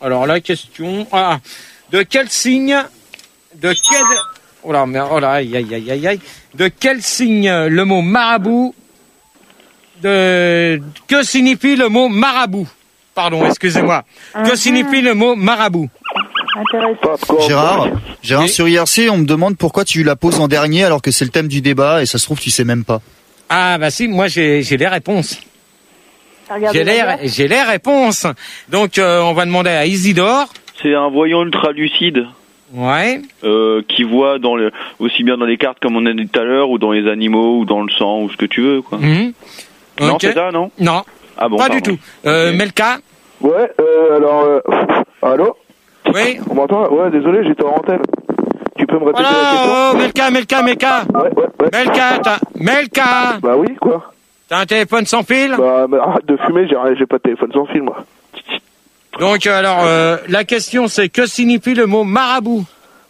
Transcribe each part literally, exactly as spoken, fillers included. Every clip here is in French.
Alors la question, ah, de quel signe, de quel, oh là, mais oh là, aïe, aïe, aïe, aïe, aïe, de quel signe le mot marabout, de, que signifie le mot marabout? Pardon, excusez-moi. Uh-huh. Que signifie le mot marabout? Gérard, Gérard, oui. Sur I R C, on me demande pourquoi tu la poses en dernier alors que c'est le thème du débat et ça se trouve tu sais même pas. Ah bah si, moi j'ai, j'ai les réponses. J'ai les, j'ai les réponses. Donc euh, on va demander à Isidore. C'est un voyant ultra lucide. Ouais. Euh, qui voit dans le, aussi bien dans les cartes comme on a dit tout à l'heure, ou dans les animaux, ou dans le sang, ou ce que tu veux, quoi. Mmh. Non, okay. c'est ça, non? Non. Ah bon, pas pardon. du tout. Euh, okay. Melka? Ouais, euh, alors, euh, allô? Oui. On m'entend? Ouais, désolé, j'étais en antenne. Tu peux me répéter voilà, la question? Oh, Melka, Melka, Melka. Ouais, ouais, ouais. Melka, t'as, Melka. Bah oui, quoi? T'as un téléphone sans fil? Bah, bah arrête de fumer, j'ai, j'ai pas de téléphone sans fil, moi. Donc, alors, euh, la question c'est, que signifie le mot marabout?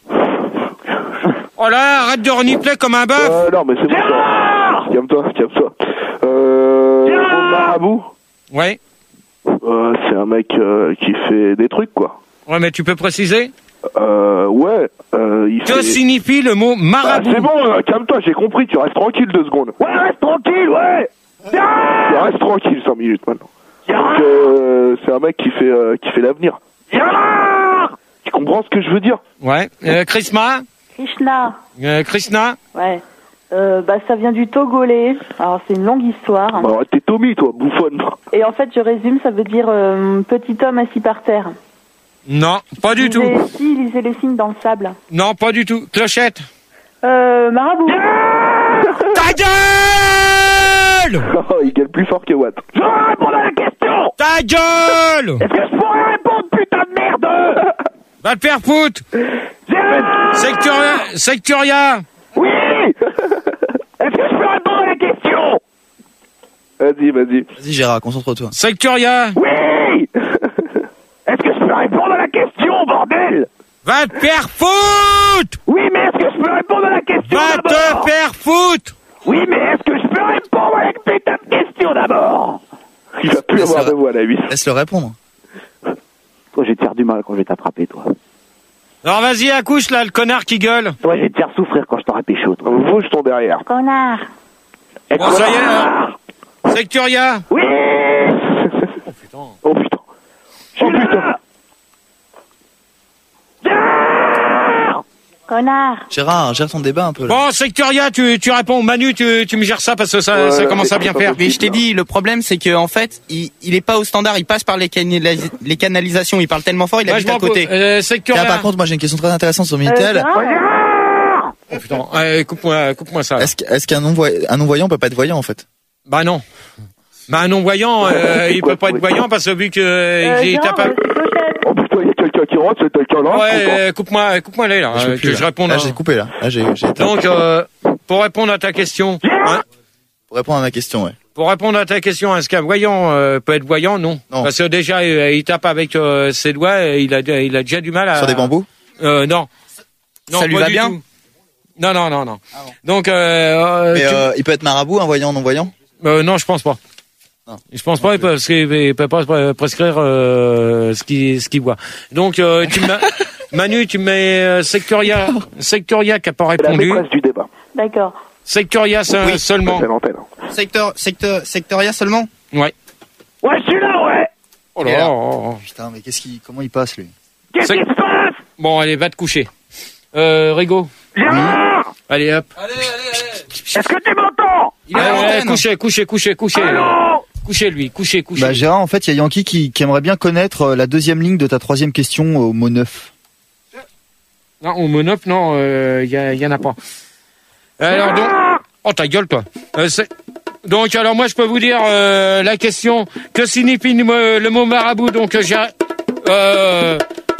Oh là, arrête de renifler comme un bœuf. Euh, non, mais c'est bon, ça. Calme-toi, calme-toi. Euh, le mot marabout? Ouais. Euh, c'est un mec euh, qui fait des trucs, quoi. Ouais, mais tu peux préciser? Euh, ouais. Euh, il que fait... signifie le mot marabout? Bah, c'est bon, euh, calme-toi, j'ai compris, tu restes tranquille deux secondes. Ouais, reste tranquille, ouais. Tu restes tranquille cinq minutes maintenant. Donc, euh, c'est un mec qui fait, euh, qui fait l'avenir. Tu comprends ce que je veux dire? Ouais. Euh, Krishna? Krishna. Euh, Krishna? Ouais. Euh, bah, ça vient du togolais. Alors, c'est une longue histoire. Bah, t'es Tommy, toi, bouffonne. Et en fait, je résume, ça veut dire euh, petit homme assis par terre. Non, pas du lisez, tout. Si, lisez les signes dans le sable. Non, pas du tout. Clochette? Euh, marabout. Ta gueule! Oh, il gueule plus fort que Watt. Je vais répondre à la question! Ta gueule! Est-ce que je pourrais répondre, putain de merde? Va te faire foutre! Sectoria! Sectoria! Oui! Est-ce que je peux répondre à la question? Vas-y, vas-y. Vas-y Gérard, concentre-toi. Sectoria! Oui! Est-ce que je peux répondre à la question, bordel? Va te faire foutre! Oui, mais est-ce que je peux répondre à la question Va d'abord? te faire foutre! Oui, mais est-ce que je peux répondre à la putain de question d'abord? Il va plus avoir de voix à la vis. Laisse-le répondre. Toi, je vais te faire du mal quand je vais t'attraper, toi. Alors vas-y, accouche là, le connard qui gueule. Toi, je vais te faire souffrir quand je t'aurai pécho, toi. Bouge ton derrière. Connard. Et Bon, ça y est, euh, Sectoria! Oui! Oh putain. Oh putain. Oh putain. Connard. Gérard, gère ton débat un peu là. Bon, Sectoria, tu, tu réponds. Manu, tu, tu me gères ça parce que ça, Ouais, ça commence à bien c'est faire. pas Mais je t'ai dit, le problème c'est que en fait, il, il est pas au standard, il passe par les, canalis- les canalisations, il parle tellement fort, il Moi, habite je à m'en côté. fous. Euh, Sectoria. Tiens, par contre, moi j'ai une question très intéressante sur Minitel. Euh, Gérard. Oh putain, ouais, coupe-moi, coupe-moi ça. là. Est-ce, qu'- est-ce qu'un non-voyant, un non-voyant peut pas être voyant en fait? Bah non. Bah un non-voyant, euh, il peut pas être voyant parce que vu que Euh, il Gérard, tape pas. c'est Clochette. Oh putain, il y a quelqu'un qui rentre, c'est quelqu'un là. Ouais, euh, coupe-moi, coupe-moi les là, Je peux euh, plus, que là. je réponde. Là, à- j'ai coupé là. Là, j'ai, j'ai éteint. Donc, euh, pour répondre à ta question, hein, Pour répondre à ma question, ouais. pour répondre à ta question, est-ce qu'un voyant euh, peut être voyant? Non. Non. Parce que déjà, euh, il tape avec euh, ses doigts, et il a, il a déjà du mal à. Sur des bambous? Euh, non. Non, Ça lui pas va du bien tout. Non, non, non, non. Donc, euh, Mais tu- euh, il peut être marabout, un voyant, non-voyant? euh, non, je pense pas. Non. Je pense pas parce qu'il il peut pas pres- prescrire euh, ce qu'il ce qu'il voit. Donc, euh, tu m'as- Manu, tu mets euh, Sectoria, Sectoria qui a pas C'est la répondu. maîtresse du débat. D'accord. Sectoria se- Oui. seulement. C'est l'antenne. Secteur, secteur, sectoria seulement? Ouais. Ouais, je suis là, ouais! Oh Et là. là oh, oh. Putain, mais qu'est-ce qu'il, comment il passe lui? Qu'est-ce C'est- qui se passe? Bon, allez, va te coucher. Euh, Rigo. Gérard! Allez, hop. Allez, allez, allez. Est-ce que tu m'entends? Il est à Allez, l'antenne. couchez, couchez, couchez, couchez. Allô? Couchez lui, couchez, couchez. Bah Gérard, en fait, il y a Yankee qui, qui aimerait bien connaître euh, la deuxième ligne de ta troisième question au mot neuf. Non, au monop, non, il euh, y, a- y en a pas. Alors donc, oh ta gueule toi. Euh, c'est- donc alors moi je peux vous dire euh, la question. Que signifie le mot, le mot marabout? Donc euh, j'ai. Euh...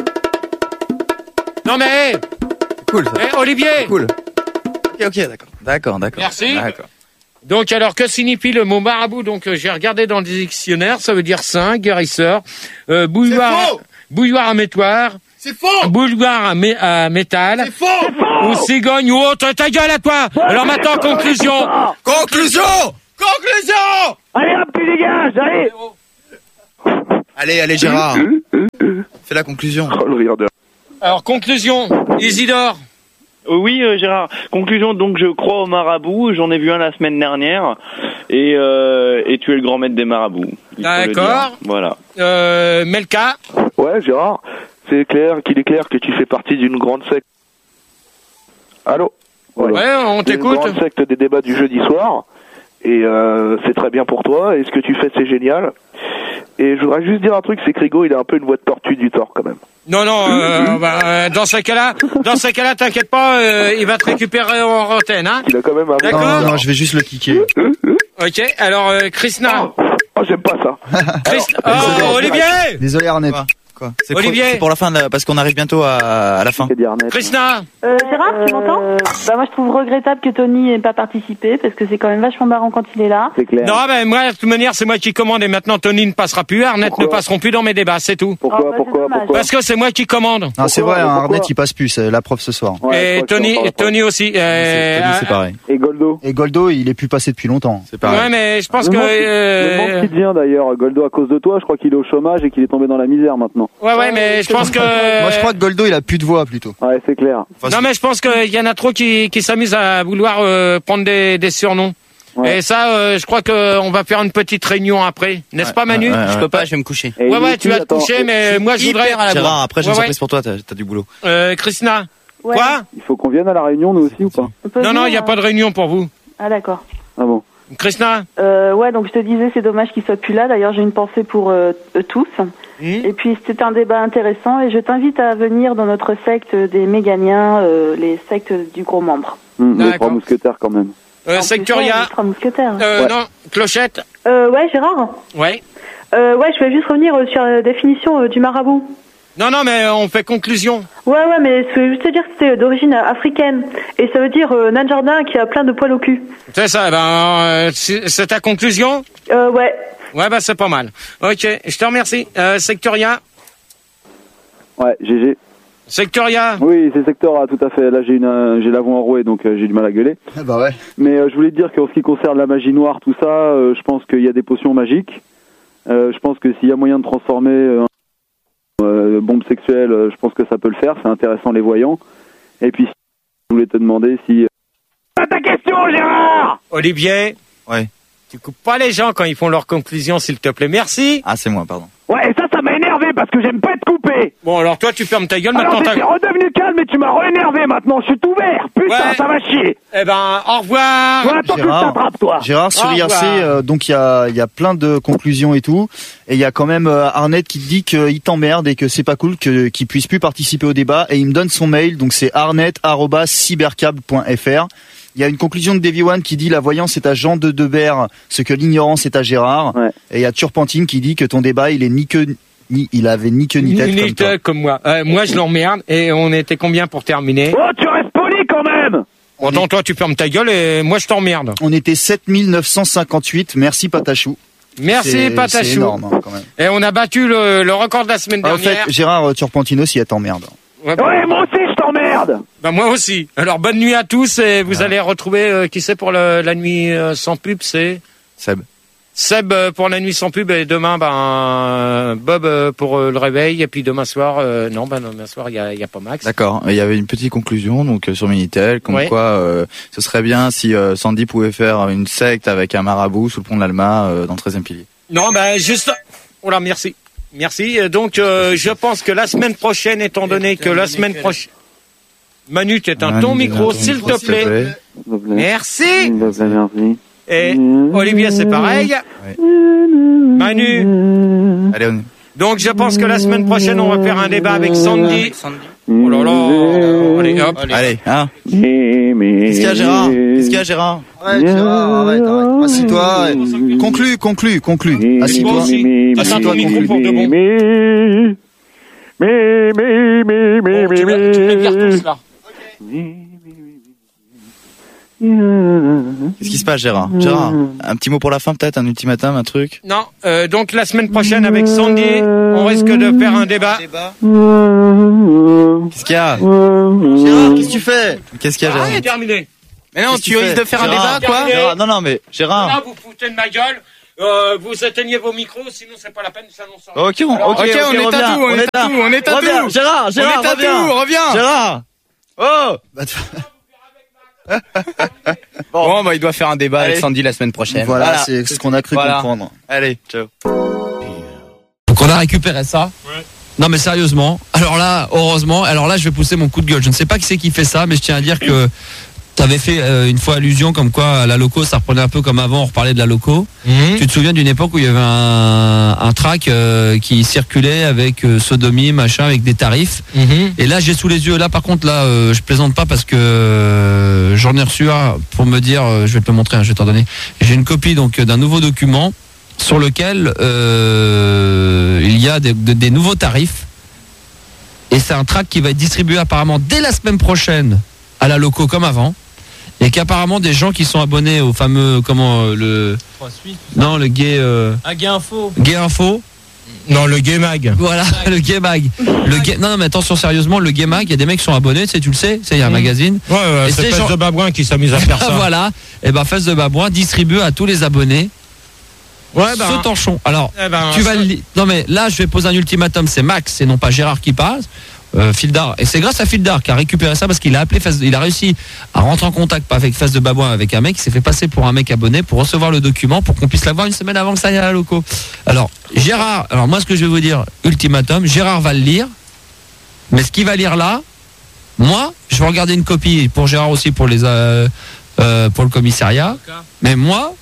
Non mais, Cool. Ça. hey, Olivier. Cool. Ok, ok, d'accord. D'accord, d'accord. Merci. D'accord. Donc alors que signifie le mot marabout? Donc euh, j'ai regardé dans le dictionnaire, ça veut dire saint, guérisseur, euh, bouilloire, bouilloire à métoire. C'est faux! Bouilloire à, mé- à métal. C'est faux! Ou cigogne ou autre. Ta gueule à toi. Alors maintenant conclusion. Conclusion! Conclusion! Allez hop, tu dégages, allez! Allez, allez Gérard. Fais la conclusion. Oh, le rire de... Alors, conclusion, Isidore. Euh, Oui, euh, Gérard. Conclusion, donc je crois au marabout. J'en ai vu un la semaine dernière. Et, euh, et tu es le grand maître des marabouts. il faut le D'accord. dire. Voilà. Euh, Melka. Ouais, Gérard, c'est clair qu'il est clair que tu fais partie d'une grande secte. Allô? Voilà. Ouais, on Une t'écoute. grande secte des débats du jeudi soir. Et euh, c'est très bien pour toi. Et ce que tu fais, c'est génial. Et je voudrais juste dire un truc, c'est que Rigo, il a un peu une voix de tortue du tort quand même. Non, non, euh, bah, euh, dans ce cas-là, dans ce cas-là, t'inquiète pas, euh, il va te récupérer en antenne, hein. Il a quand même un... D'accord. Non, non, je vais juste le kicker. Ok, alors, euh, Krishna. Oh, j'aime pas ça. Christ- oh, Olivier. Désolé Arnett. Quoi Quoi C'est pour- Olivier. c'est pour la fin, de la- parce qu'on arrive bientôt à, à la fin. C'est dire net. Krishna. Euh, Gérard, tu m'entends Bah moi je trouve regrettable que Tony n'ait pas participé parce que c'est quand même vachement marrant quand il est là. C'est clair. Non, ben moi, de toute manière, c'est moi qui commande et maintenant Tony ne passera plus, Arnett Pourquoi ne passeront plus dans mes débats, c'est tout. Pourquoi, Oh, bah, c'est pourquoi, dommage. pourquoi Parce que c'est moi qui commande. Non, c'est Pourquoi, vrai, hein, pourquoi Arnett il passe plus, c'est la prof ce soir. Ouais, je et crois que Tony, c'est encore Tony aussi. Euh, Tony, c'est pareil. Et Goldo? Et Goldo, il est plus passé depuis longtemps. C'est pareil. Ouais, mais je pense Je que. me demande ce qui- je me demande euh, ce qui devient d'ailleurs, Goldo, à cause de toi. Je crois qu'il est au chômage et qu'il est tombé dans la misère maintenant. Ouais, ouais, mais je pense que. Moi je crois que Goldo il a plus de voix plutôt. Ouais, c'est clair. Non, mais je pense qu'il y en a trop qui, qui s'amusent à vouloir euh, prendre des, des surnoms. Ouais. Et ça, euh, je crois qu'on va faire une petite réunion après, n'est-ce pas, Manu? Ouais, ouais, Je ouais. peux pas, je vais me coucher. Et Ouais, lui ouais, aussi, tu vas te attends, coucher, mais moi je voudrais. Hyper à la Gérard, Gérard, après j'ai Ouais, une ouais. surprise pour toi, t'as t'as du boulot. Euh, Christina. Ouais. Quoi? Il faut qu'on vienne à la réunion, nous aussi, ou pas? On peut Non, non, venir, il n'y a hein. pas de réunion pour vous. Ah d'accord. Ah bon? Christina. Euh, ouais, donc je te disais, c'est dommage qu'il soit plus là. D'ailleurs, j'ai une pensée pour euh, eux tous. Hmm. Et puis, c'était un débat intéressant. Et je t'invite à venir dans notre secte des méganiens, euh, les sectes du gros membre. Hum, les D'accord. trois mousquetaires quand même. Euh, En plus, ouais, Sectoria. les trois mousquetaires. Euh, Ouais. non, Clochette. Euh, ouais, Gérard. Ouais. Euh, ouais, je voulais juste revenir euh, sur la définition euh, du marabout. Non, non, mais on fait conclusion. Ouais, ouais, mais je voulais juste te dire que c'était d'origine africaine. Et ça veut dire euh, nain de jardin qui a plein de poils au cul. C'est ça, ben, euh, c'est c'est ta conclusion? Euh, ouais. Ouais, bah, c'est pas mal. Ok, je te remercie. Euh, Sectoria. Ouais, G G. Sectoria. Oui, c'est secteur A, tout à fait. Là, j'ai une, euh, j'ai la voix enrouée, donc euh, j'ai du mal à gueuler. Ah bah ouais. Mais euh, je voulais te dire qu'en ce qui concerne la magie noire, tout ça, euh, je pense qu'il y a des potions magiques. Euh, je pense que s'il y a moyen de transformer euh, un euh, bombe sexuelle, euh, je pense que ça peut le faire. C'est intéressant les voyants. Et puis, je voulais te demander si... Pas ta question, Gérard! Olivier. Ouais. Tu coupes pas les gens quand ils font leurs conclusions, s'il te plaît. Merci. Ah, c'est moi, pardon. Ouais, et ça, ça m'a énervé parce que j'aime pas être coupé. Bon, alors toi, tu fermes ta gueule Alors maintenant. j'étais t'as- redevenu calme et tu m'as re-énervé maintenant, je suis tout vert. Putain, Ouais. ça va chier. Eh ben, au revoir. Voilà, attends que je Gérard. t'attrape, toi. Gérard sur Au I R C, revoir. euh, donc il y a, il y a plein de conclusions et tout, et il y a quand même euh, Arnett qui te dit qu'il t'emmerde et que c'est pas cool que qu'il puisse plus participer au débat, et il me donne son mail, donc c'est arnett arobase cybercable point f r. Il y a une conclusion de Davy One qui dit la voyance est à Jean de Debert, ce que l'ignorance est à Gérard, Ouais. et il y a Turpentine qui dit que ton débat il est ni que ni il avait ni queue ni tête Ni comme toi. tête comme moi. Euh, moi, je l'emmerde. Et on était combien pour terminer? Oh, tu restes poli quand même. Attends, toi, tu fermes ta gueule et moi, je t'emmerde. On était sept mille neuf cent cinquante-huit, merci Patachou. Merci, C'est- C'est Patachou. énorme hein, quand même. Et on a battu le, le record de la semaine Ah, en dernière. fait, Gérard Turpentine aussi elle t'emmerde. Ouais, bah, Ouais, moi aussi, je t'emmerde. bah, moi aussi. Alors, bonne nuit à tous et vous allez retrouver, euh, qui c'est pour le- la nuit euh, sans pub, c'est Seb. Seb euh, pour la nuit sans pub et demain, ben, Bob euh, pour euh, le réveil et puis demain soir, euh, non, ben, demain soir, il y a, il y a pas Max. D'accord. Il y avait une petite conclusion donc euh, sur Minitel, comme Ouais. quoi euh, ce serait bien si euh, Sandy pouvait faire une secte avec un marabout sous le pont de l'Alma euh, dans le treizième pilier. Non, ben, juste, oh là, merci. Merci. Euh, Donc, euh, je pense que la semaine prochaine, étant donné que la semaine prochaine, Manu, t'éteins ton Manu, micro, ton s'il micro, te plaît. S'il te plaît. Merci. S'il te plaît, merci. Et Olivier, c'est pareil. Manu. Allez, on... Donc, je pense que la semaine prochaine, on va faire un débat avec Sandy. Oh là là. Allez, hop. Allez, hein. Mais, mais, Qu'est-ce qu'il y a, Gérard Qu'est-ce qu'il y a, Gérard Arrête, Gérard, arrête, arrête. Assis-toi. et- Conclue, conclue, conclue. Assis-toi. Moi aussi. Mais- Assis-toi, Assis-toi, micro conclue. pour de bon. Mais, mais, mais, mais, mais, Bon, tu mais, me tu me les vires tous, là. Qu'est-ce qui se passe, Gérard Gérard, un petit mot pour la fin, peut-être, un ultimatum, un truc. Non, euh, donc la semaine prochaine avec Sandy, on risque de faire un débat. Qu'est-ce qu'il y a Gérard, qu'est-ce que tu fais? Qu'est-ce qu'il y a, Ah, c'est Gérard terminé. Mais non, Qu'est-ce que tu tu risques fais de faire un Gérard, débat, quoi terminé. Gérard, non, non, mais Gérard. Là, vous foutez de ma gueule. Euh, vous éteignez vos micros, sinon c'est pas la peine, ça n'en sort. Ok, on, Alors, ok, ok, ok, on est reviens, à tout, on est à là. tout, on est à Reviens, tout. Gérard, Gérard, On est à reviens. tout, reviens. Gérard. Oh. Bah, tu- Bon, bah, il doit faire un débat Allez. avec Sandy la semaine prochaine. Voilà, c'est ce qu'on a cru Voilà. comprendre. Allez, ciao. Donc on a récupéré ça. Ouais. Non mais sérieusement. Alors là, heureusement, alors là je vais pousser mon coup de gueule. Je ne sais pas qui c'est qui fait ça, mais je tiens à dire que tu avais fait euh, une fois allusion comme quoi à la loco, ça reprenait un peu comme avant, on reparlait de la loco. Mmh. Tu te souviens d'une époque où il y avait un, un track euh, qui circulait avec euh, sodomie, machin, avec des tarifs. Mmh. Et là j'ai sous les yeux, là par contre là euh, je plaisante pas parce que euh, j'en ai reçu un pour me dire, euh, je vais te le montrer, hein, je vais t'en donner. J'ai une copie donc d'un nouveau document sur lequel euh, il y a des, des, des nouveaux tarifs. Et c'est un track qui va être distribué apparemment dès la semaine prochaine à la loco comme avant. Et qu'apparemment des gens qui sont abonnés au fameux, comment, euh, le... Non, le gay... Euh, Ah, Gay Info. Gay Info. Non, le Gay Mag. Voilà, le Gay Mag. Le gay... Non, non, mais attention, sérieusement, le Gay Mag, il y a des mecs qui sont abonnés, tu sais, tu le sais, c'est il y a un Mmh. magazine. Ouais, ouais, Et c'est ces Fesse gens- de Babouin qui s'amuse à faire ça. Voilà, et ben Fesse de Babouin distribue à tous les abonnés Ouais, ben. ce torchon. Alors, eh ben, tu vas ça- le li- non mais là je vais poser un ultimatum, c'est Max et non pas Gérard qui passe. Euh, Fildar, et c'est grâce à Fildar qui a récupéré ça parce qu'il a appelé Fesse- il a réussi à rentrer en contact avec Fesse de Babouin, avec un mec qui s'est fait passer pour un mec abonné pour recevoir le document pour qu'on puisse l'avoir une semaine avant que ça aille à la loco. Alors Gérard, alors moi ce que je vais vous dire, ultimatum, Gérard va le lire, mais ce qu'il va lire là, moi je vais regarder une copie pour Gérard aussi pour les euh, euh, pour le commissariat, mais moi,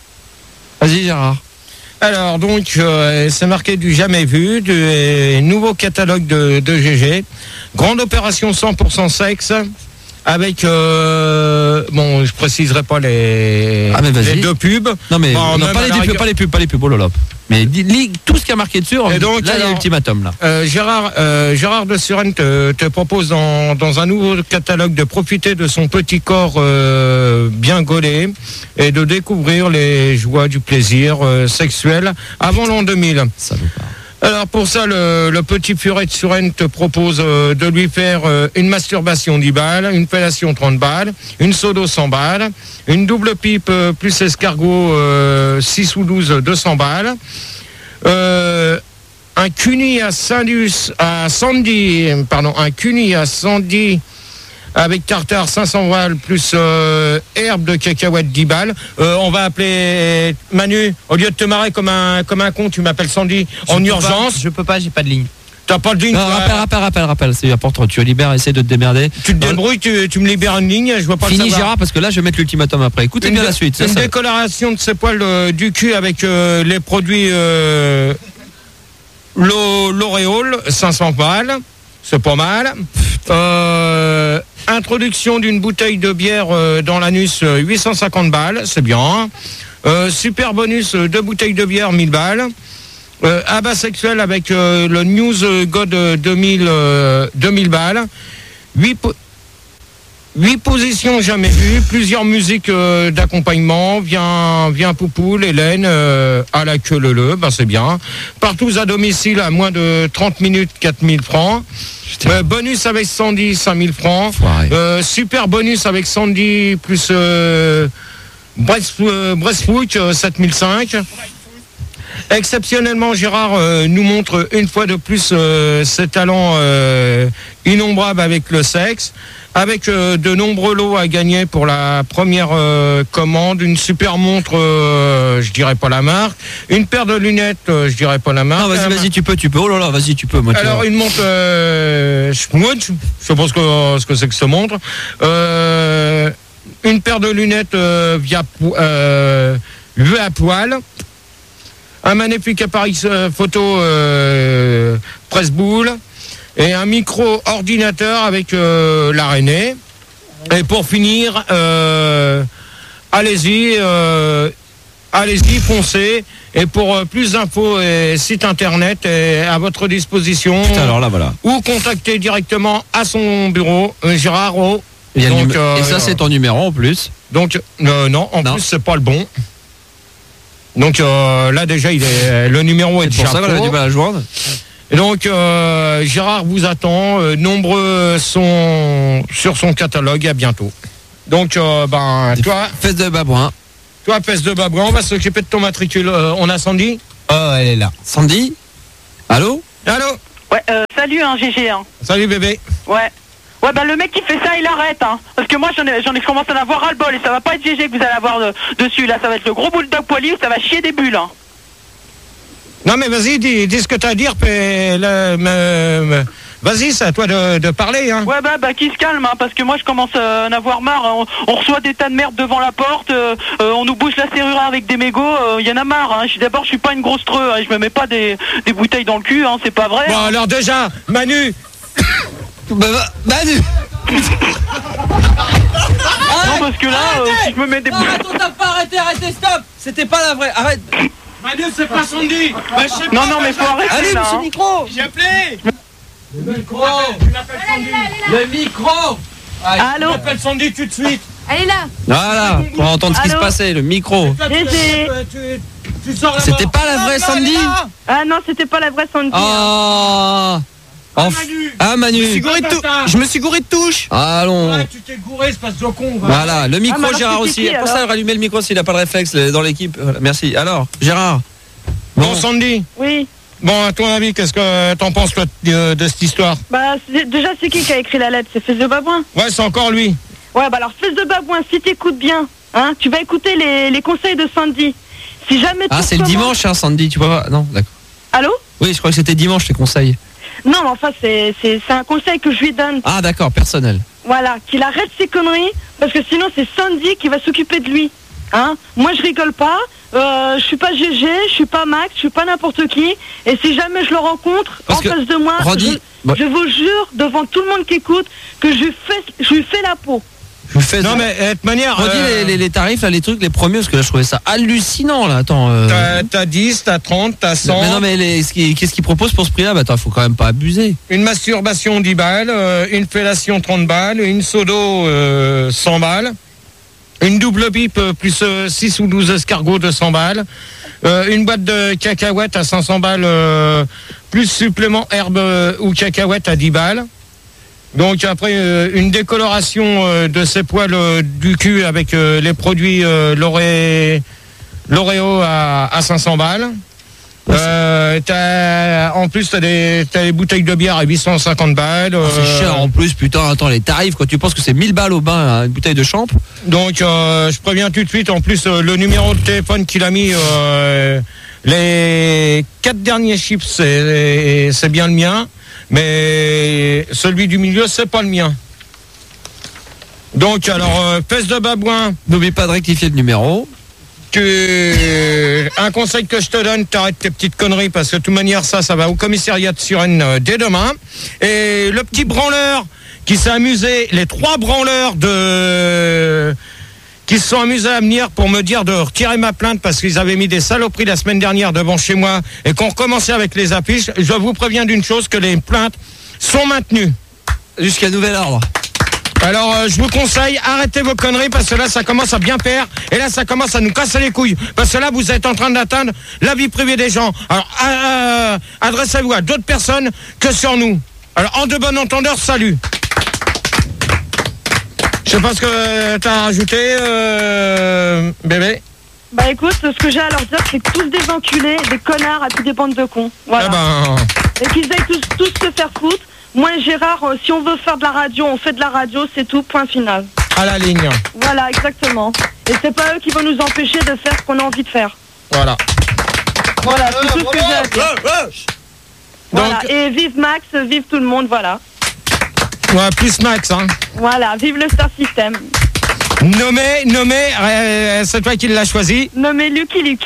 vas-y Gérard. Alors donc euh, c'est marqué du jamais vu, du euh, nouveau catalogue de, de G G, grande opération cent pour cent sexe, avec euh, bon je préciserai pas les, Ah, mais vas-y. les deux pubs. Non mais Bon, non, même pas à les la pubs, rigueur- pas les pubs, pas les pubs, oh lolop. Mais dis- lis tout ce qui a marqué dessus. Et donc, là il y a alors, l'ultimatum là. Euh, Gérard, euh, Gérard de Suren te, te propose dans, dans un nouveau catalogue de profiter de son petit corps euh, bien gaulé et de découvrir les joies du plaisir euh, sexuel avant l'an deux mille. Salopard. Alors pour ça, le, le petit furet de Suren te propose euh, de lui faire euh, une masturbation dix balles, une fellation trente balles, une sodo cent balles, une double pipe euh, plus escargot euh, six ou douze deux cents balles, euh, un cuni à Sandus, à Sandy, pardon, un cuni à Sandy avec tartare cinq cents balles plus euh, herbe de cacahuète dix balles. Euh, on va appeler Manu, au lieu de te marrer comme un comme un con, tu m'appelles Sandy Je en peux urgence. pas, je peux pas, j'ai pas de ligne. T'as pas de ligne. Non, toi. rappel, rappel, rappel, rappel, c'est important. Tu libères, essaie de te démerder. Tu te débrouilles, tu, tu me libères une ligne, je vois pas le Fini savoir. Gérard parce que là je vais mettre l'ultimatum après. Écoutez Une bien dé- la suite. Ça, une ça- décoloration de ses poils euh, du cul avec euh, les produits euh, L'O- L'Oréal, cinq cents balles, c'est pas mal. Euh, introduction d'une bouteille de bière euh, dans l'anus, euh, huit cent cinquante balles, c'est bien. Euh, super bonus, euh, deux bouteilles de bière, mille balles. Euh, abat sexuel avec euh, le News God euh, deux mille, euh, deux mille balles. huit po- Huit positions jamais vues, plusieurs musiques euh, d'accompagnement, viens, viens Poupoule, Hélène, euh, à la queue le le, ben c'est bien. Partout à domicile à moins de trente minutes, quatre mille francs. Euh, bonus avec Sandy, cinq mille francs. Euh, super bonus avec Sandy plus euh, Brest, euh, Brestfoot, euh, sept mille cinq. Exceptionnellement, Gérard euh, nous montre une fois de plus euh, ses talents euh, innombrables avec le sexe, avec euh, de nombreux lots à gagner pour la première euh, commande, une super montre, euh, je dirais pas la marque, une paire de lunettes, euh, je dirais pas la marque. Non, vas-y, vas-y, tu peux, tu peux. Oh là là, vas-y, tu peux. Moi, tu Alors vois. une montre euh, Schmutz, je sais pas ce que, ce que c'est que ce montre. Euh, une paire de lunettes euh, via po- euh, vue à poil. Un magnifique appareil euh, photo euh, presse-boule et un micro ordinateur avec euh, l'araignée. Et pour finir, euh, allez-y, euh, allez-y, foncez. Et pour euh, plus d'infos et site internet est à votre disposition. Putain, alors là, voilà. Ou contacter directement à son bureau, euh, Gérard O. Il y a le Donc, numé- euh, Et ça, c'est ton numéro en plus. Donc, euh, non, en Non. plus, c'est pas le bon. Donc euh, là, déjà, il est, le numéro est C'est pour déjà ça qu'on avait faux. du mal à joindre. Et donc, euh, Gérard vous attend. Euh, nombreux sont sur son catalogue. À bientôt. Donc, euh, ben, toi, Fesse de babouin. toi, Toi, peste de babouin, on va s'occuper de ton matricule. Euh, on a Sandy? Oh, elle est là. Sandy? Allô? Allô? Ouais, euh, salut, hein, G G. Hein. Salut, bébé. Ouais. Ouais, bah le mec qui fait ça, il arrête, hein. Parce que moi, j'en ai, j'en ai commencé à en avoir ras-le-bol et ça va pas être G G que vous allez avoir de- dessus. Là, ça va être le gros bulldog poilu, ça va chier des bulles, hein. Non, mais vas-y, dis, dis ce que t'as à dire. Puis, le- me- me- vas-y, c'est à toi de, de parler. Hein. Ouais, bah, bah, qui se calme, hein, parce que moi, je commence à en avoir marre. On, on reçoit des tas de merde devant la porte, euh, euh, on nous bouche la serrure avec des mégots, il y en a marre, hein. Je suis- D'abord, je suis pas une grosse treux, hein, je me mets pas des, des bouteilles dans le cul, hein, c'est pas vrai. Bon, hein. alors déjà, Manu. bah, bah, Manu. Non, parce que là, euh, si je me mets des bouteilles. Arrête, on t'a pas arrêté, arrêtez, stop. C'était pas la vraie, arrête. Manu, c'est pas Sandy. Bah, je sais Non, pas, non, mais faut arrêter, Allez, là, monsieur hein. micro. J'ai appelé. Le micro. Le micro. Allô? Tu appelles Sandy tout de suite. Elle est là. Voilà, pour entendre ce qui se Allô? passait, le micro. G G. Tu sors là-bas. C'était pas la vraie Sandy? Ah non, c'était pas la vraie Sandy. Oh. Enf- Ah, Manu. Je me suis gouré de tou- Je me suis gouré de touche. Allons. Ouais, tu t'es gouré, espèce de con. va. Voilà, le micro, Ah, mais alors, Gérard c'est aussi. qui, Pour ça, alors rallumer le micro s'il n'a pas de réflexe euh, dans l'équipe. Voilà, merci. Alors, Gérard. Bon, Sandy. Oui. Bon, à ton avis, qu'est-ce que t'en penses, toi, de, de cette histoire? Bah, c'est- déjà, c'est qui qui a écrit la lettre? C'est Fils de Babouin. Ouais, c'est encore lui. Ouais, bah alors, Fils de Babouin, si t'écoutes bien, hein, tu vas écouter les, les conseils de Sandy. Si jamais Ah, tu c'est le recommences- dimanche, hein, Sandy. Tu vois pas? Non, d'accord. Allô? Oui, je crois que c'était dimanche, tes conseils. Non, mais enfin, c'est c'est- c'est un conseil que je lui donne. Ah, d'accord, personnel. Voilà, qu'il arrête ses conneries, parce que sinon, c'est Sandy qui va s'occuper de lui. Hein? Moi, je rigole pas. Euh, je suis pas G G, je suis pas Max, je suis pas n'importe qui. Et si jamais je le rencontre Parce en que, face de moi, Randy, je, bah- je vous jure devant tout le monde qui écoute que je lui fais, je lui fais la peau. Je vous fais Non, mais de toute manière. Redis euh, les, les- les tarifs, là, les trucs, les premiers, parce que là, je trouvais ça hallucinant, là. Attends. euh, T'as t'as dix, t'as trente, t'as cent. Mais non, mais les- ce qui- qu'est-ce qu'ils proposent pour ce prix-là? Bah, attends, faut quand même pas abuser. Une masturbation dix balles, euh, une fellation trente balles, une sodo euh, cent balles, une double pipe euh, plus euh, six ou douze escargots de cent balles, euh, une boîte de cacahuètes à cinq cents balles, euh, plus supplément herbe euh, ou cacahuètes à dix balles. Donc après, euh, une décoloration euh, de ses poils euh, du cul avec euh, les produits euh, L'Oré- L'Oreo à, à cinq cents balles. Euh, t'as- en plus, t'as des, t'as des bouteilles de bière à huit cent cinquante balles. Ah, c'est euh, cher en plus, putain, attends, les tarifs, quand tu penses que c'est mille balles au bain, hein, une bouteille de champ. Donc, euh, je préviens tout de suite, en plus, euh, le numéro de téléphone qu'il a mis, euh, les quatre derniers chiffres, c'est c'est bien le mien, mais celui du milieu, c'est pas le mien. Donc, alors, euh, peste de babouin. N'oublie pas de rectifier le numéro. Tu... Un conseil que je te donne, t'arrêtes tes petites conneries parce que de toute manière ça, ça va au commissariat de Suresnes euh, dès demain. Et le petit branleur qui s'est amusé, les trois branleurs de... qui se sont amusés à venir pour me dire de retirer ma plainte parce qu'ils avaient mis des saloperies la semaine dernière devant chez moi et qu'on recommençait avec les affiches, je vous préviens d'une chose, que les plaintes sont maintenues. Jusqu'à nouvel ordre. Alors, euh, je vous conseille, arrêtez vos conneries parce que là, ça commence à bien faire. Et là, ça commence à nous casser les couilles. Parce que là, vous êtes en train d'atteindre la vie privée des gens. Alors, euh, adressez-vous à d'autres personnes que sur nous. Alors, en de bon entendeur, salut. Je sais pas ce que t'as rajouté, euh, bébé. Bah écoute, ce que j'ai à leur dire, c'est que tous des enculés, des connards, à toutes des bandes de cons. Voilà. Eh ben... Et qu'ils aillent tous, tous se faire foutre. Moi et Gérard, euh, si on veut faire de la radio, on fait de la radio, c'est tout, point final. À la ligne. Voilà, exactement. Et c'est pas eux qui vont nous empêcher de faire ce qu'on a envie de faire. Voilà. Voilà, c'est tout ce que j'ai à dire. Voilà, Donc- et vive Max, vive tout le monde, voilà. Ouais, plus Max, hein. Voilà, vive le Star System. Nommé, nommé, euh, c'est toi qui l'as choisi. Nommé Lucky Luke.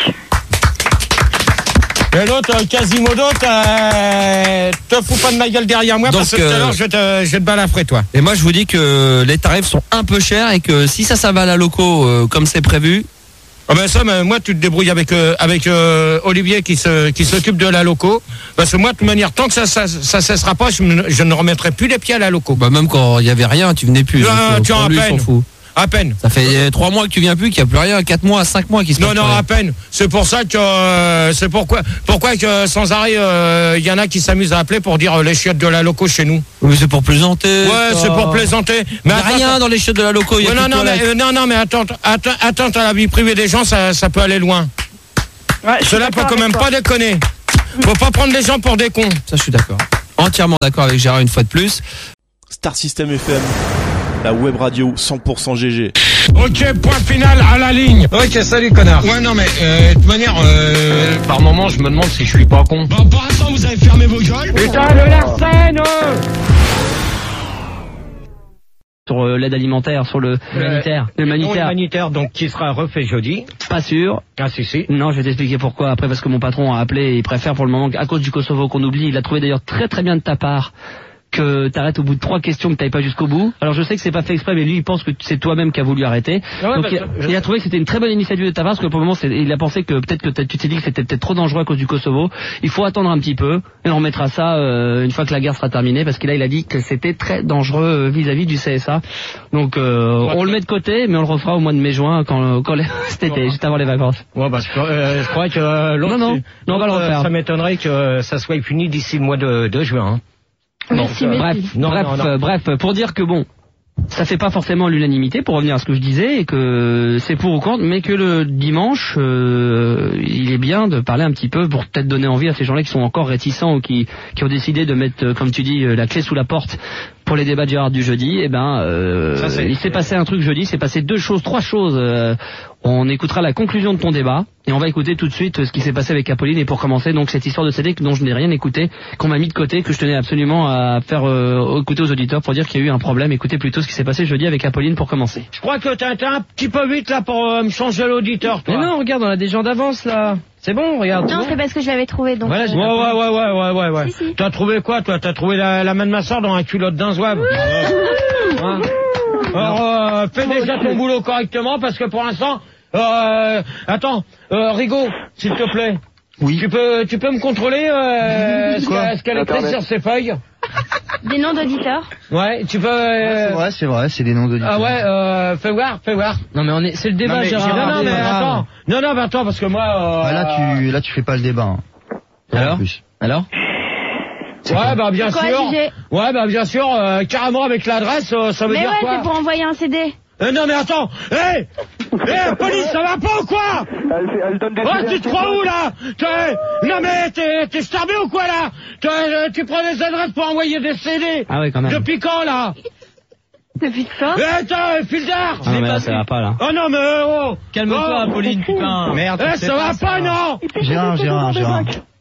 Et l'autre, euh, Quasimodo, t'as- te fous pas de ma gueule derrière moi Donc, parce que tout à euh, l'heure, je vais te, je vais te balafrer, toi. Et moi, je vous dis que les tarifs sont un peu chers et que si ça, ça va à la loco euh, comme c'est prévu. Ah ben ça, mais moi, tu te débrouilles avec euh, avec euh, Olivier qui se qui s'occupe de la loco. Parce que moi, de toute manière, tant que ça ça, ça cessera pas, je, me- je ne remettrai plus les pieds à la loco. Bah, même quand il y avait rien, tu venais plus. Ah, donc, tu pour en lui, il peine. s'en fout. À peine. Ça fait euh, trois mois que tu viens plus, qu'il n'y a plus rien, quatre mois, cinq mois qui se Non, passe non, plus rien. à peine. C'est pour ça que euh, c'est pourquoi pourquoi que sans arrêt il euh, y en a qui s'amusent à appeler pour dire euh, les chiottes de la loco chez nous. Oui, c'est pour plaisanter. Ouais, ça. c'est pour plaisanter. Il n'y a attends, rien attends. dans les chiottes de la loco. Il y a Ouais, plus non, de non, mais, toilettes. euh, non, non, mais attends, attends, attends, à la vie privée des gens, ça, ça peut aller loin. Ouais, je suis Cela peut d'accord quand même avec pas toi. déconner. Faut pas prendre les gens pour des cons. Ça, je suis d'accord. Entièrement d'accord avec Gérard une fois de plus. Star System F M, la web radio cent pour cent G G. Ok, point final à la ligne. Ok, salut connard. Ouais, non, mais euh, de toute manière, euh, par moment, je me demande si je suis pas con. Bon, pour l'instant, vous avez fermé vos gueules. Putain, le Larsen, oh Sur euh, l'aide alimentaire, sur le humanitaire. Le Non, humanitaire. humanitaire, donc qui sera refait jeudi. Pas sûr. Ah, si, si. Non, je vais t'expliquer pourquoi. Après, parce que mon patron a appelé et il préfère pour le moment, à cause du Kosovo qu'on oublie, il a trouvé d'ailleurs très très bien de ta part que t'arrêtes au bout de trois questions, que t'ailles pas jusqu'au bout. Alors je sais que c'est pas fait exprès, mais lui il pense que c'est toi-même qui a voulu arrêter. Ah ouais, Donc bah, il, a, je- il a trouvé que c'était une très bonne initiative de ta part, parce que pour le moment c'est- il a pensé que peut-être que t'as- tu t'es dit que c'était peut-être trop dangereux à cause du Kosovo. Il faut attendre un petit peu et on remettra ça euh, une fois que la guerre sera terminée, parce que là il a dit que c'était très dangereux euh, vis-à-vis du C S A. Donc euh, on le met de côté, mais on le refera au mois de mai-juin quand, quand les- cet été, juste avant les vacances. Ouais, parce que euh, je crois que euh, l'autre, Non, non, c'est- non, on va le l'autre, euh, refaire. ça m'étonnerait que euh, ça soit fini d'ici le mois de, de juin. Hein. Merci, Donc, euh, bref, non, bref, non, non. euh, bref, pour dire que bon, ça fait pas forcément l'unanimité, pour revenir à ce que je disais, et que c'est pour ou contre, mais que le dimanche, euh, il est bien de parler un petit peu pour peut-être donner envie à ces gens-là qui sont encore réticents ou qui, qui ont décidé de mettre, euh, comme tu dis, euh, la clé sous la porte pour les débats de Gérard du jeudi. Eh ben, euh, Ça, c'est- il s'est passé un truc jeudi, il s'est passé deux choses, trois choses. euh, on écoutera la conclusion de ton débat et on va écouter tout de suite euh, ce qui s'est passé avec Apolline. Et pour commencer, donc cette histoire de C D dont je n'ai rien écouté, qu'on m'a mis de côté, que je tenais absolument à faire euh, écouter aux auditeurs pour dire qu'il y a eu un problème. Écoutez plutôt ce qui s'est passé jeudi avec Apolline pour commencer. Je crois que t'as été un petit peu vite là pour euh, me changer l'auditeur, toi. Mais non, regarde, on a des gens d'avance là. C'est bon, regarde. Non, c'est parce que je l'avais trouvé, donc... Voilà, euh, ouais, ouais, ouais, ouais, ouais, ouais, ouais. Si, si. T'as trouvé quoi, toi? T'as trouvé la, la main de ma soeur dans un culotte d'un zouave. Hein. Alors, euh, fais déjà ton boulot correctement, parce que pour l'instant, euh, attends, euh, Rigaud, s'il te plaît. Oui. Tu peux, tu peux me contrôler, euh, ce Quoi qu'elle- ce qu'elle écrit Internet. sur ses feuilles? Des noms d'auditeurs. Ouais, tu peux, C'est euh, vrai, c'est vrai, c'est des noms d'auditeurs. ah ouais, euh, fais voir, fais voir. Non mais on est, c'est le débat, Non, mais Gérard. Non, non, c'est mais pas grave. attends. Non, non, mais attends, parce que moi, euh, Ah, là tu là tu fais pas le débat. Hein. Alors En plus. Alors ouais, bah, bien C'est quoi, sûr. J G? Ouais, bah, bien sûr, euh, carrément avec l'adresse, euh, ça veut Mais dire ouais, quoi? c'est pour envoyer un C D. Euh, non, mais attends! Hé! Hé, police, ça va pas ou quoi? Elle, fait- elle donne des Oh, C D tu à te ses crois potes. où, là? T'es- Non, mais t'es, t'es starbé ou quoi, là? T'es- euh, Tu prends des adresses pour envoyer des C D? Ah ouais, quand même. Depuis quand, là? Depuis quand? Eh, attends, Fildar! Ah non, mais là, ça va pas là. Oh non, mais oh! Calme-toi, Oh. Apolline, putain. Merde. Eh, ça va pas, non? Gérard, Gérard, Gérard.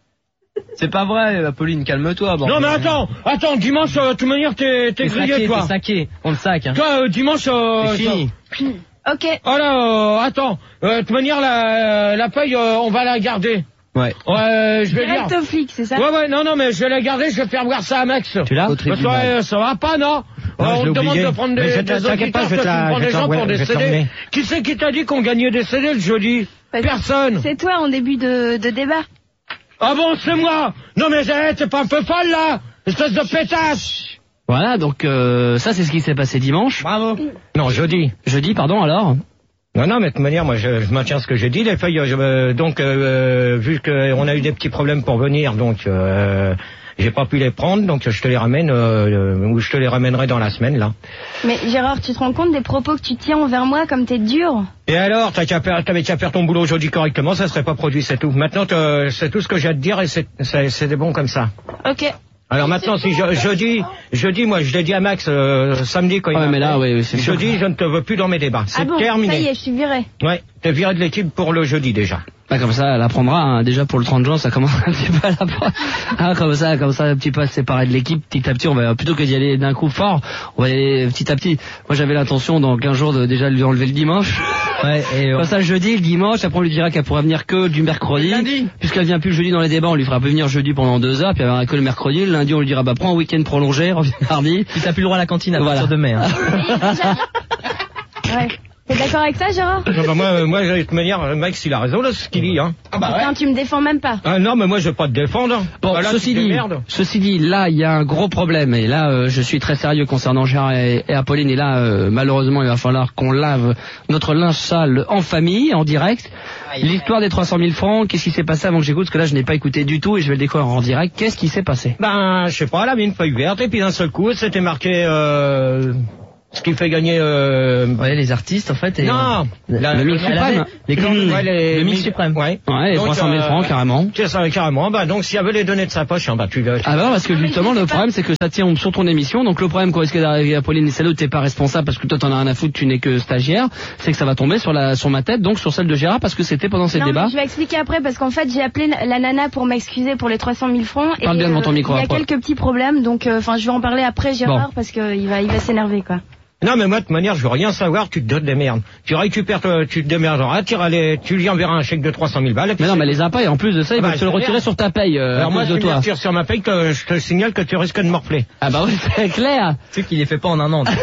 C'est pas vrai, Apolline, calme-toi. Non, mais attends, attends, dimanche, euh, de toute manière, t'es, t'es grillé, toi. saqué. On le sac. Hein. Toi, euh, dimanche, euh, C'est fini. Ok. Oh là, euh, attends, euh, de toute manière, la, la feuille, euh, on va la garder. Ouais. Ouais, je vais dire. Direct au flic, c'est ça? Ouais, ouais, non, non, mais je vais la garder, je vais faire voir ça à Max. Tu l'as? Au Parce que, tribunal. ouais, ça va pas, non? Non, Euh, je on l'ai te demande oublié. de prendre Mais des, je des te- t'inquiète auditeurs, pas, je vais toi, te la- tu prends je des vais te gens l'envoyer- pour des je vais te C D. l'emmener. Qui c'est qui t'a dit qu'on gagnait des C D le jeudi? Personne. C'est toi en début de, de débat. Ah bon, c'est moi? Non, mais hey, t'es pas un peu folle, là? Espèce de pétasse! Voilà, donc euh, ça c'est ce qui s'est passé dimanche. Bravo. Non, jeudi. Jeudi, pardon, alors. Non, non, mais de toute manière, moi, je, je maintiens ce que j'ai dit. Les feuilles, je, euh, donc, euh, vu qu'on a eu des petits problèmes pour venir, donc, euh, j'ai pas pu les prendre, donc je te les ramène, euh, ou je te les ramènerai dans la semaine, là. Mais Gérard, tu te rends compte des propos que tu tiens envers moi comme t'es dur? Et alors, t'as qu'à faire- t'avais qu'à faire ton boulot aujourd'hui correctement, ça serait pas produit, c'est tout. Maintenant, t'as- c'est tout ce que j'ai à te dire et c'est, c'est, c'est des bons comme ça. Ok. Alors maintenant, si je, jeudi, jeudi, moi, je l'ai dit à Max, euh, samedi, quand il Ouais, m'a mais là, appelé. oui, oui, c'est sûr. Jeudi, je ne te veux plus dans mes débats. C'est Ah bon, terminé. ça y est, je suis virée. Ouais, t'es viré de l'équipe pour le jeudi, déjà. Bah, comme ça, elle apprendra. Hein. Déjà pour le trente juin, ça commence un petit peu à l'apprendre. Ah, comme ça, comme ça, un petit peu à se séparer de l'équipe. Petit à petit, on va plutôt que d'y aller d'un coup fort, on va y aller petit à petit. Moi, j'avais l'intention dans quinze jours de déjà lui enlever le dimanche. Ouais, et Comme ça, jeudi, le dimanche. Après, on lui dira qu'elle pourra venir que du mercredi. Lundi. Puisqu'elle vient plus le jeudi dans les débats, on lui fera venir jeudi pendant deux heures. Puis elle viendra que le mercredi. Le lundi, on lui dira bah prends un week-end prolongé, reviens mardi. puis t'as plus le droit à la cantine à Voilà. partir de mai. Hein. Ouais. T'es d'accord avec ça, Gérard? Non, bah, moi, moi, de toute manière, Max, il a raison, là, ce qu'il dit, hein. Ah bah ouais. Putain, tu me défends même pas. Ah non, mais moi, je vais pas te défendre. Bon, Voilà, ceci tu te dit, démerdes. ceci dit, là, il y a un gros problème, et là, euh, je suis très sérieux concernant Gérard et, et Apolline, et là, euh, malheureusement, il va falloir qu'on lave notre linge sale en famille, en direct. L'histoire des trois cent mille francs, qu'est-ce qui s'est passé avant que j'écoute, parce que là, je n'ai pas écouté du tout, et je vais le découvrir en direct. Qu'est-ce qui s'est passé? Ben, je sais pas, elle avait une feuille verte, et puis d'un seul coup, c'était marqué, euh, ce qui fait gagner, euh... Ouais, les artistes, en fait, et... Non! Le, La- le mix elle suprême. avait- les cordes- ouais, les- le mix mi- suprême. Ouais. Ouais, les Donc, trois cent mille euh, francs, carrément. C'est ça, carrément. Bah, donc, s'il y avait les données de sa poche, hein, bah, tu le... Ah bah non, parce que justement le problème c'est que ça tient sur ton émission, donc le problème qu'on risque d'arriver à Pauline et Salaud, t'es pas responsable parce que toi t'en as rien à foutre, tu n'es que stagiaire, c'est que ça va tomber sur la sur ma tête, donc sur celle de Gérard, parce que c'était pendant ces Non, débats. mais je vais expliquer après parce qu'en fait j'ai appelé la nana pour m'excuser pour les trois cent mille francs. Parle et bien devant ton euh, micro, il y a après. quelques petits problèmes, donc enfin je vais en parler après Gérard Bon. parce qu'il va il va s'énerver quoi. Non, mais moi, de toute manière, je veux rien savoir, tu te donnes des merdes. Tu récupères, euh, tu te démerderas, tu, iras les- tu lui enverras un chèque de trois cent mille balles. Et puis Mais non, c'est- mais les a pas, et en plus de ça, ils Ah bah, veulent te le je retirer regarde. sur ta paye, euh, Alors à moi, cause je de te toi. retire sur ma paye, que je te signale que tu risques de morfler. Ah bah oui, c'est clair. Tu sais qu'il les fait pas en un an.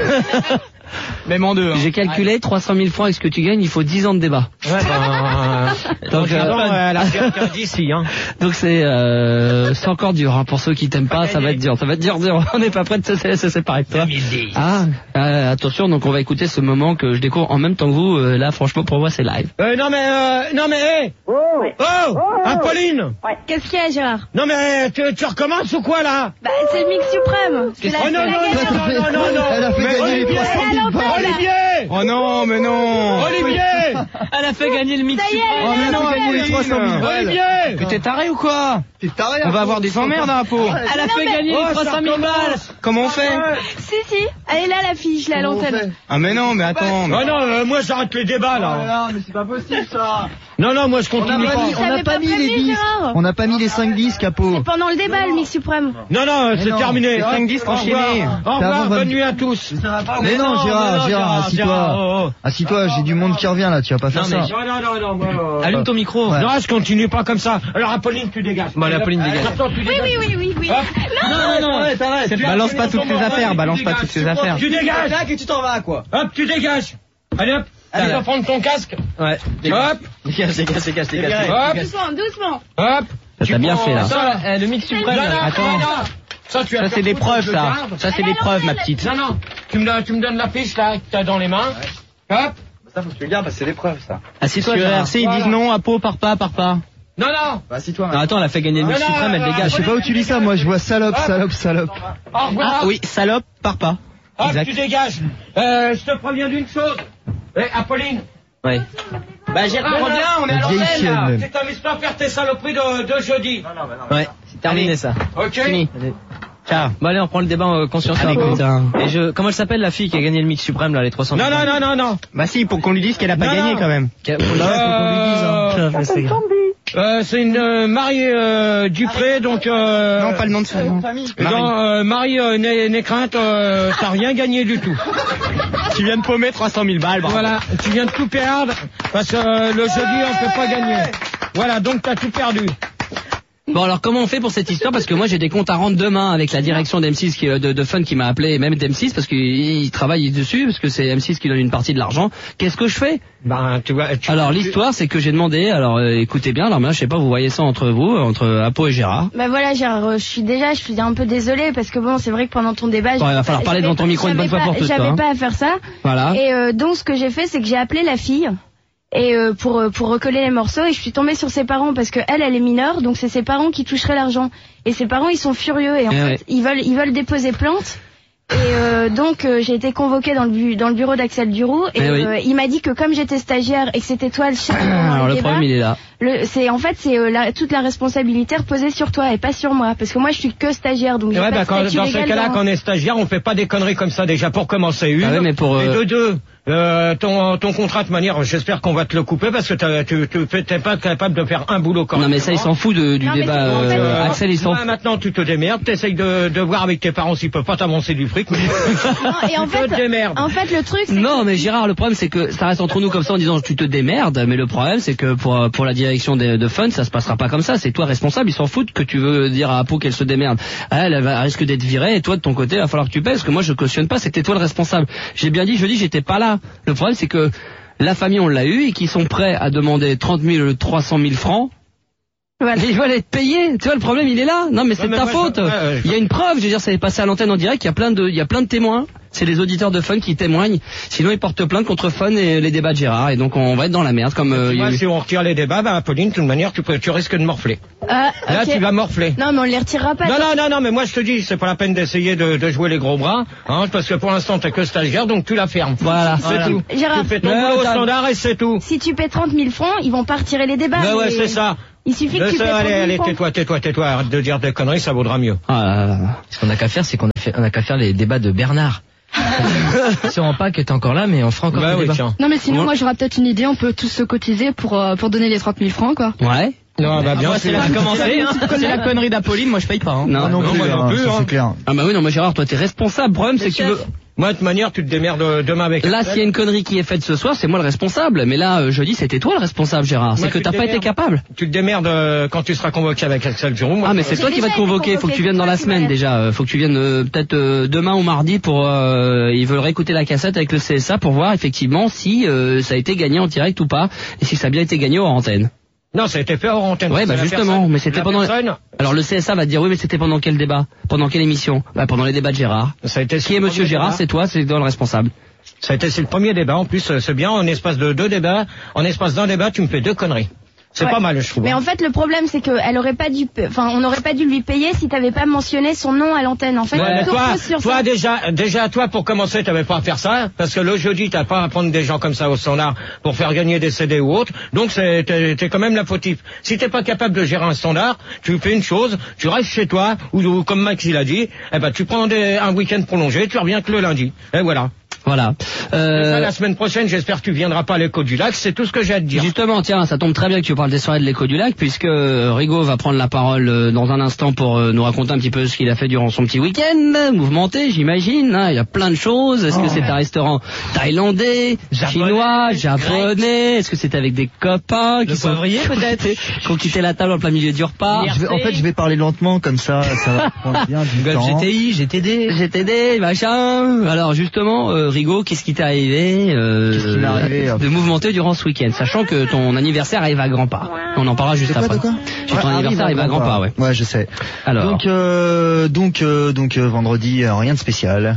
Même en deux. Hein. J'ai calculé trois cent mille francs avec ce que tu gagnes, il faut dix ans de débat. Ouais, ben, Donc, euh, euh, elle a bien d'ici, hein. Donc c'est euh, c'est encore dur hein, pour ceux qui t'aiment pas, ça va être dur, ça va être dur dur. On n'est pas prêt de se se séparer de toi. Ah, euh, attention, donc on va écouter ce moment que je découvre en même temps que vous. Euh, là, franchement, pour moi, c'est live. Euh, non, mais, euh, non, mais, hé! Oh! Oh! Apolline! Qu'est-ce qu'il y a Gérard? Non, mais, tu, tu recommences ou quoi, là? Bah c'est le mix suprême. C'est la- Oh, non, c'est la non, galère. non, non, non, non! Elle a fait Mais gagner les Olivier! trois cent mille balles. Olivier! Oh non, mais non. Olivier! Elle a fait gagner le mix Ça y est, suprême. elle Oh, mais non, a elle a gagné les trois cent mille balles. Olivier! Mais t'es taré ou quoi? T'es taré, On va avoir des emmerdes à peau. Elle a non, fait mais- gagner Oh, les trois cent mille ça balles. recommence. Comment on fait? Si si, elle est là la fille, je l'ai à l'antenne. Ah mais non, mais attends. mais- Oh non, euh, moi, j'arrête les débats, là. Non, mais c'est pas possible ça. Non, non, moi, je continue pas pas. mis- Je on n'a t'avais pas pas mis les prévenu, disques. Gérard. On n'a pas mis les cinq disques à peau. C'est pendant le débat le mix suprême. Non, non, c'est non, terminé. c'est cinq disques Au revoir. enchaînés. Au C'est revoir, avant bonne vingt- nuit à tous. Mais non, Gérard, Gérard, assis-toi. oh, oh. Assis-toi, j'ai du monde qui revient là, tu vas pas faire Non, ça. mais Non, non, non, non, moi, euh, Allume ton micro. Ouais. Non, je continue pas comme ça. Alors, Apolline, tu dégages. Bon, allez, Apolline, dégage. Attends, tu Oui dégages. oui oui oui oui. Hop. Non. Non, non, arrête, arrête. Tu Balance as pas fini toutes ton tes mot, affaires, vas-y, balance tu pas dégages. toutes tes affaires. Tu dégages. et tu t'en vas quoi. Hop, tu dégages. Allez hop. Tu vas prendre ton casque. Ouais. Hop. Dégage, dégage, dégage, dégage. Hop. Doucement doucement. Hop. Ça Tu t'a bien prends fait là. ça, là. Eh, le mix suprême. Non, non, Attends. non, non. Ça, tu vas Ça faire c'est des foutre, preuves, je ça. garde. Ça c'est des preuves, ma petite. Non, non. Tu me, donnes- tu me donnes la fiche, là, que t'as dans les mains. Hop. Ça faut que tu le gardes parce que c'est l'épreuve ça. Assis-toi, Sur Gérard. R C, ils disent non, à peau, par pas, par pas. Non, non. Bah assis-toi. Non, attends, elle a fait gagner le mix Non, non, suprême, elle euh, dégage. Je sais pas où tu lis ça, moi je vois salope, salope, salope. Au revoir. Ah oui, salope, par pas. Hop, Exact. tu dégages. Euh, je te préviens d'une chose. Eh, Apolline. Ouais. Bah Gérard, Non, reviens, non, on est à la vieille l'antenne chienne, là. même. Tu t'amuses pas à faire tes saloperies de, de jeudi. Ouais, c'est terminé ça. Ok. Fini. Ciao. Bon allez, on prend le débat euh, conscience. Allez, Info. putain. Et je, comment elle s'appelle la fille qui a gagné le mix suprême là, les trois cents Non, mille non, non, non, non. Bah si, pour qu'on lui dise qu'elle a pas Non, gagné non. quand même. Qui a- Euh, Je sais. Euh, c'est une euh, Marie euh, Dupré, donc... Euh, Non, pas le nom de famille. Non, euh, Marie euh, n'est n'est crainte, euh, t'as rien gagné du tout. Tu viens de paumer trois cent mille balles, bravo. Voilà, tu viens de tout perdre, parce que euh, le jeudi, on peut pas gagner. Voilà, donc t'as tout perdu. Bon alors comment on fait pour cette histoire, parce que moi j'ai des comptes à rendre demain avec la direction d'M six qui, de, de Fun qui m'a appelé, et même d'M six parce qu'ils travaillent dessus, parce que c'est M six qui donne une partie de l'argent. Qu'est-ce que je fais? Ben, tu vois, tu- Alors l'histoire c'est que j'ai demandé, alors euh, écoutez bien, alors maintenant je sais pas, vous voyez ça entre vous, entre Apo et Gérard. Bah voilà Gérard, euh, je suis déjà, je suis un peu désolée parce que bon, c'est vrai que pendant ton débat, Bon, il va falloir parler j'avais devant ton pas- micro une bonne j'avais fois pour pas- toutes, J'avais toi, hein. pas à faire ça. Voilà. Et euh, donc ce que j'ai fait, c'est que j'ai appelé la fille. Et euh, pour euh, pour recoller les morceaux, et je suis tombée sur ses parents parce que elle elle est mineure, donc c'est ses parents qui toucheraient l'argent. Et ses parents ils sont furieux et en Eh fait ouais. ils veulent ils veulent déposer plainte. Et euh, donc euh, j'ai été convoquée dans le bu- dans le bureau d'Axel Duroux et Eh oui. euh, il m'a dit que comme j'étais stagiaire et que c'était toi le chef pendant Alors le le débat, problème il est là. le, c'est en fait c'est euh, la, toute la responsabilité reposée sur toi et pas sur moi parce que moi je suis que stagiaire donc j'ai Ouais, pas bah, de quand, statut dans ce légal cas-là, dans- quand on est stagiaire, on fait pas des conneries comme ça déjà pour commencer une. Ah ouais, mais pour, Et euh, de deux, euh, ton, ton contrat de manière, j'espère qu'on va te le couper parce que t'as- tu tu fais- t'es pas capable de faire un boulot correctement. Non mais ça il s'en fout de, du Non, mais débat. c'est- en fait, euh, Euh, Axel il s'en ouais, fout. maintenant tu te démerdes, t'essayes de, de voir avec tes parents s'ils peuvent pas t'avancer du fric. Non, et en Tu fait te démerdes. en fait le truc c'est Non mais Gérard, le problème c'est que ça reste entre nous comme ça en disant tu te démerdes, mais le problème c'est que pour pour la direction de, de Fun ça se passera pas comme ça, c'est toi responsable, ils s'en foutent que tu veux dire à Apo qu'elle se démerde. Elle, elle, va, elle risque d'être virée et toi de ton côté il va falloir que tu payes parce que moi je cautionne pas, c'était toi le responsable. J'ai bien dit, je dis j'étais pas là. Le problème c'est que la famille on l'a eu et qui sont prêts à demander trente mille, trois cent mille francs. Voilà. Ils veulent être payés. Tu vois, le problème, il est là. Non, mais c'est Ouais, de mais ta moi, faute. je- ouais, ouais, je- Il y a une preuve. Je veux dire, ça est passé à l'antenne en direct. Il y a plein de, il y a plein de témoins. C'est les auditeurs de Fun qui témoignent. Sinon, ils portent plainte contre Fun et les débats de Gérard. Et donc, on va être dans la merde. Comme euh, Tu il y a vois, eu- si on retire les débats, bah, Pauline, de toute manière, tu, peux, tu risques de morfler. Ah, Là, ok. tu vas morfler. Non, mais on les retirera pas. Non, non, non, non, mais moi je te dis, c'est pas la peine d'essayer de, de jouer les gros bras, hein, parce que pour l'instant t'es que stagiaire, donc tu la fermes. Voilà. C'est Voilà. tout. Gérard. Tu fais ton Mais boulot au attends. standard et c'est tout. Si tu paies trente mille francs, ils vont pas retirer les débats. Ouais, ouais, mais- c'est ça. Il suffit que Je tu sais, paies trente allez, mille allez, francs. tais-toi, tais-toi, tais-toi, arrête de dire des conneries, ça vaudra mieux. Ce qu'on a qu'à faire, c'est qu'on a, fait- on a qu'à faire les débats de Bernard. Si on pas que t'es encore là, mais on fera encore Bah des oui, débats. tiens. Non mais sinon Ouais. moi j'aurais peut-être une idée, on peut tous se cotiser pour euh, pour donner les trente mille francs quoi. Ouais. Non, bah bien Moi, c'est là que commencer, hein. C'est la connerie d'Apolline, moi je paye pas, hein. Non, non, plus, moi non hein, plus, ça, hein. c'est clair. Ah bah oui, non, mais Gérard, toi, t'es responsable. Le problème, c'est que tu veux. Moi, de toute manière, tu te démerdes demain avec. Là, s'il y a une connerie qui est faite ce soir, c'est moi le responsable. Mais là, euh, jeudi, c'était toi le responsable, Gérard. C'est Moi, que tu t'as te pas été démerdes. capable. Tu te démerdes euh, quand tu seras convoqué avec Axel Giroux. Moi, Ah, mais je- c'est toi qui vas te convoquer. Faut que tu viennes dans la semaine déjà. Euh, Faut que tu viennes euh, peut-être euh, demain ou mardi pour. Euh, ils veulent réécouter la cassette avec le C S A pour voir effectivement si euh, ça a été gagné en direct ou pas et si ça a bien été gagné hors antenne. Non, ça a été fait hors antenne. Ouais, bah C'est la justement, personne- mais c'était la pendant. personne- Alors le C S A va te dire oui, mais c'était pendant quel débat? Pendant quelle émission? Bah pendant les débats de Gérard. Ça a été Qui est le Monsieur premier Gérard? débat. C'est toi, c'est toi le responsable. Ça a été c'est le premier débat. En plus, euh, c'est bien. En espace de deux débats, en espace d'un débat, tu me fais deux conneries. C'est Ouais. pas mal, je trouve. Mais en fait, le problème, c'est que elle aurait pas dû, enfin, on n'aurait pas dû lui payer si t'avais pas mentionné son nom à l'antenne. En fait, Ouais, mais tout toi, repose sur toi ça. déjà, déjà toi pour commencer, t'avais pas à faire ça, parce que le jeudi t'as pas à prendre des gens comme ça au standard pour faire gagner des C D ou autre. Donc c'est t'es, t'es quand même la fautif. Si t'es pas capable de gérer un standard, tu fais une chose, tu restes chez toi ou, ou comme Max il a dit, eh ben tu prends des, un week-end prolongé, tu reviens que le lundi. Et voilà. Voilà. Euh... Ça, la semaine prochaine, j'espère que tu viendras pas à l'écho du lac. C'est tout ce que j'ai à te dire. Justement, tiens, ça tombe très bien que tu parles des soirées de l'écho du lac, puisque euh, Rigaud va prendre la parole euh, dans un instant pour euh, nous raconter un petit peu ce qu'il a fait durant son petit week-end, mouvementé, j'imagine. Hein, il y a plein de choses. Est-ce Oh. que c'est un restaurant thaïlandais, chinois, japonais? Est-ce que c'est avec des copains qui Le sont poivrier, peut-être qui ont quitté la table en plein milieu du repas? Je vais- en fait, je vais parler lentement, comme ça, ça va prendre bien du Golf temps. G T I, G T D, G T D, machin. Alors justement, euh, Rigaud, qu'est-ce qui t'est arrivé, euh, Qu'est-ce qui m'est arrivé, euh, de mouvementé durant ce week-end, sachant que ton anniversaire arrive à grands pas. On en parlera juste De quoi, après. de quoi Ton Ouais, anniversaire arrive à grands pas, ouais. Ouais, je sais. Alors. Donc, euh, donc, euh, donc, euh, vendredi, euh, rien de spécial.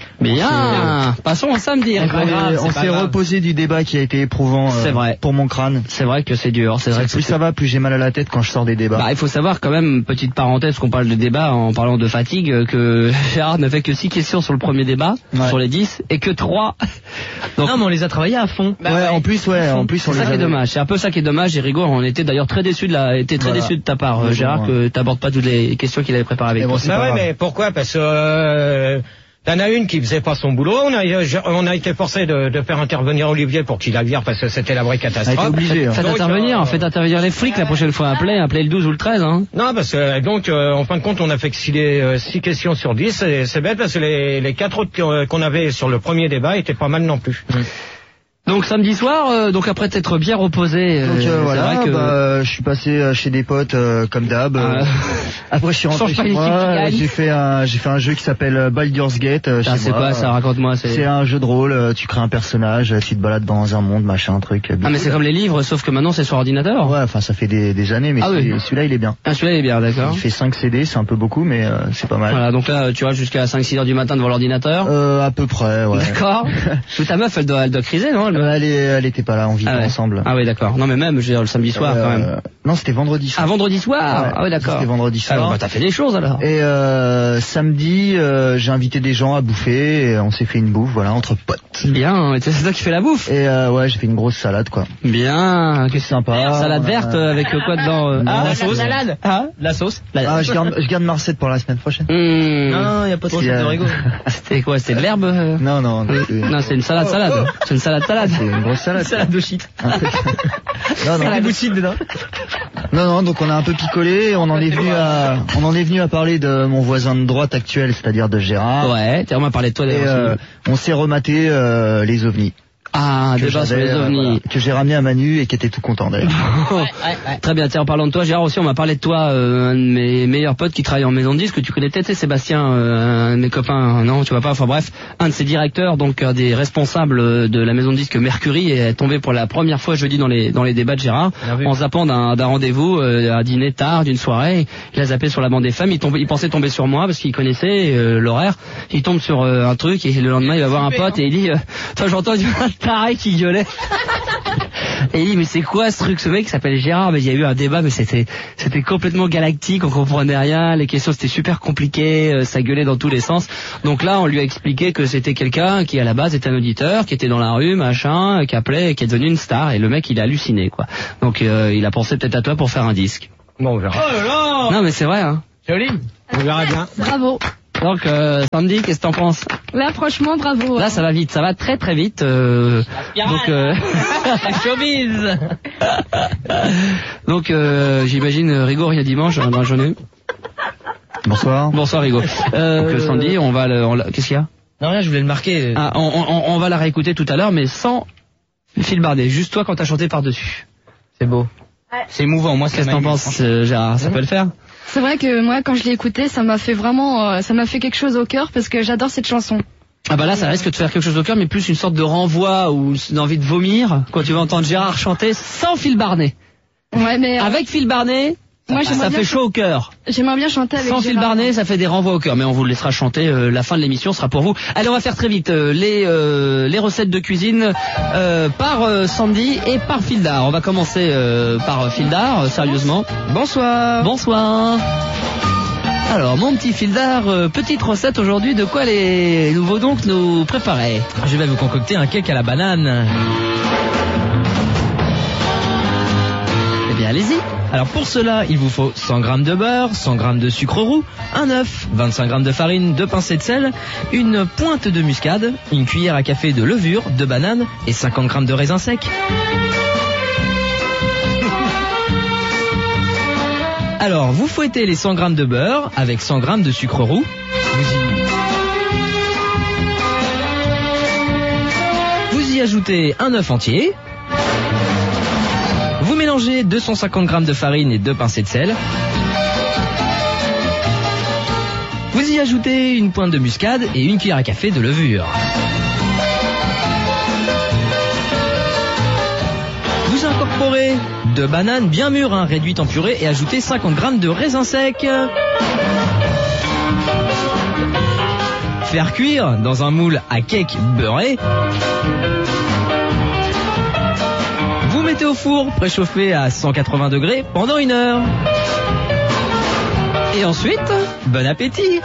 Bien. Passons au samedi. On s'est- on s'est reposé du débat qui a été éprouvant euh, C'est vrai. pour mon crâne. C'est vrai que c'est dur. C'est vrai que Plus ça va, plus j'ai mal à la tête quand je sors des débats. Bah, il faut savoir quand même, petite parenthèse, qu'on parle de débat en parlant de fatigue, euh, que Gérard n'a fait que six questions sur le premier débat, Ouais. sur les dix, et que trois. Donc, Non, mais on les a travaillés à fond. ouais, en plus, ouais, en plus, on c'est ça les qui est avait- dommage. C'est un peu ça qui est dommage. Et Rigaud, on était d'ailleurs très déçus de la, était très Voilà. déçus de ta part, euh, Mais bon, Gérard, ouais. que t'abordes pas toutes les questions qu'il avait préparées avec Mais bon, toi. c'est Bah pas ouais, grave. mais pourquoi? Parce que euh, t'en as une qui faisait pas son boulot. On a, on a été forcé de, de faire intervenir Olivier pour qu'il aille dire parce que c'était la vraie On a catastrophe. été obligé. hein. Faites Donc, intervenir, euh, faites intervenir les flics la prochaine fois. Appelez, appelez le douze ou le treize, hein. Non, parce que donc euh, en fin de compte, on a fait que six, euh, six questions sur dix. Et c'est bête parce que les, les quatre autres qu'on qu'on avait sur le premier débat étaient pas mal non plus. Donc samedi soir, euh, donc après t'être bien reposé, euh, Donc euh, c'est voilà, vrai que bah, euh, je suis passé euh, chez des potes euh, comme d'hab. euh, Ah. Après je suis rentré Change pas chez les moi. types qui euh, gagnent. J'ai fait un, j'ai fait un jeu qui s'appelle euh, Baldur's Gate. euh, Ah, chez c'est moi. quoi ça? Raconte-moi. C'est C'est un jeu de rôle. euh, Tu crées un personnage, euh, tu te balades dans un monde, machin, truc. euh, Ah mais c'est comme les livres, sauf que maintenant c'est sur ordinateur. Ouais, enfin ça fait des, des années, mais Ah c'est- oui. celui-là il est bien. Ah celui-là il est bien, d'accord. Il fait cinq C D, c'est un peu beaucoup, mais euh, c'est pas mal. Voilà, donc là tu vois jusqu'à cinq six heures du matin devant l'ordinateur. Euh, à peu près, ouais. D'accord. Mais ta meuf elle doit, elle doit criser, non? Elle doit- Euh, elle, est, elle était pas là, on vivait Ah ouais. ensemble. Ah oui d'accord. Non mais même, je veux dire le samedi soir Euh, quand même. Non, c'était vendredi soir. Ah vendredi soir. Ouais, Ah oui d'accord. C'était vendredi soir. Alors bah, t'as fait des choses alors. Et euh, samedi, euh, j'ai invité des gens à bouffer. Et on s'est fait une bouffe, voilà, entre potes. Bien. Et c'est toi qui fais la bouffe. Et euh, ouais, j'ai fait une grosse salade, quoi. Bien. C'est sympa. Salade On a- verte euh, avec euh, quoi dedans euh Ah, la la sauce. salade. Ah la sauce. La- Ah, je garde, je garde Marcette pour la semaine prochaine. Mmh. Non, y a pas de Parce qu'il y a- de rigolo. C'était quoi? C'était de l'herbe euh Non, non, non, c'est- Non, c'est une salade salade. C'est une salade salade. c'est une grosse salade. Salade de shit. Un truc- non, non. Salade de shit dedans. Non, non, donc on a un peu picolé, on en est venu à, on en est venu à parler de mon voisin de droite actuel, c'est-à-dire de Gérard. Ouais, tiens, on m'a parlé de toi Et d'ailleurs. euh, on s'est rematé euh, les ovnis. Ah, un que débat sur j'avais, les euh, ovnis. voilà, que j'ai ramené à Manu et qui était tout content d'ailleurs. Très bien, tiens, en parlant de toi, Gérard, aussi, on m'a parlé de toi, euh, un de mes meilleurs potes qui travaille en maison de disque, que tu connais peut-être, c'est Sébastien, euh, un de mes copains, non, tu vois pas, enfin bref, un de ses directeurs, donc un des responsables de la maison de disque Mercury, est tombé pour la première fois jeudi dans les dans les débats de Gérard, en zappant d'un d'un rendez-vous, euh, à dîner tard, d'une soirée, il a zappé sur la bande des femmes, il, tombe, il pensait tomber sur moi, parce qu'il connaissait euh, l'horaire, il tombe sur euh, un truc, et le lendemain, il va voir un pote, et il dit, euh, toi j'entends un taré qui gueulait. Et il dit mais c'est quoi ce truc, ce mec qui s'appelle Gérard, mais il y a eu un débat mais c'était c'était complètement galactique, on comprenait rien, les questions c'était super compliqué, euh, ça gueulait dans tous les sens. Donc là on lui a expliqué que c'était quelqu'un qui à la base était un auditeur, qui était dans la rue, machin, qui appelait et qui est devenu une star, et le mec il a halluciné quoi. Donc euh, il a pensé peut-être à toi pour faire un disque. Bon on verra. Oh là là. Non mais c'est vrai hein. Joli. On verra bien. Bravo. Donc euh, Sandy, qu'est-ce que t'en penses? Là, franchement, bravo. Là, ça va vite, ça va très très vite. Euh, donc, euh... showbiz. donc, euh, j'imagine Rigo, il y a dimanche dans la journée. Bonsoir. Bonsoir Rigo. Euh, donc, Sandy, on va le, on la... qu'est-ce qu'il y a? Non rien, je voulais le marquer. Ah, on, on, on va la réécouter tout à l'heure, mais sans Phil Bardet. Juste toi quand t'as chanté par dessus. C'est beau. C'est émouvant. Moi, qu'est-ce que t'en penses, euh, Gérard? Ça peut le faire? C'est vrai que moi, quand je l'ai écouté, ça m'a fait vraiment, euh, ça m'a fait quelque chose au cœur parce que j'adore cette chanson. Ah bah là, ça risque de faire quelque chose au cœur, mais plus une sorte de renvoi ou une envie de vomir quand tu vas entendre Gérard chanter sans Phil Barnet. Ouais, mais euh, avec Phil Barnet, moi, ça, ça fait chaud au cœur. J'aimerais bien chanter avec Sans Phil Gérard. Barnet, ça fait des renvois au cœur, mais on vous le laissera chanter. Euh, la fin de l'émission sera pour vous. Allez, on va faire très vite euh, les euh, les recettes de cuisine euh, par euh, Sandy et par Fildar. On va commencer euh, par Fildar, euh, sérieusement. Bonsoir. Bonsoir. Alors, mon petit Fildar, euh, petite recette aujourd'hui. De quoi les nouveaux donc nous préparer? Je vais vous concocter un cake à la banane. Eh bien, allez-y. Alors pour cela, il vous faut cent grammes de beurre, cent grammes de sucre roux, un œuf, vingt-cinq grammes de farine, deux pincées de sel, une pointe de muscade, une cuillère à café de levure, de banane et cinquante grammes de raisins secs. Alors, vous fouettez les cent grammes de beurre avec cent grammes de sucre roux. Vous y... vous y ajoutez un œuf entier. Vous mélangez deux cent cinquante grammes de farine et deux pincées de sel. Vous y ajoutez une pointe de muscade et une cuillère à café de levure. Vous incorporez deux bananes bien mûres, hein, réduites en purée, et ajoutez cinquante grammes de raisins secs. Faire cuire dans un moule à cake beurré. Vous mettez au four, préchauffé à cent quatre-vingts degrés pendant une heure. Et ensuite, bon appétit.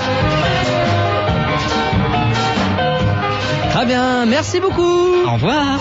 Très bien, merci beaucoup. Au revoir.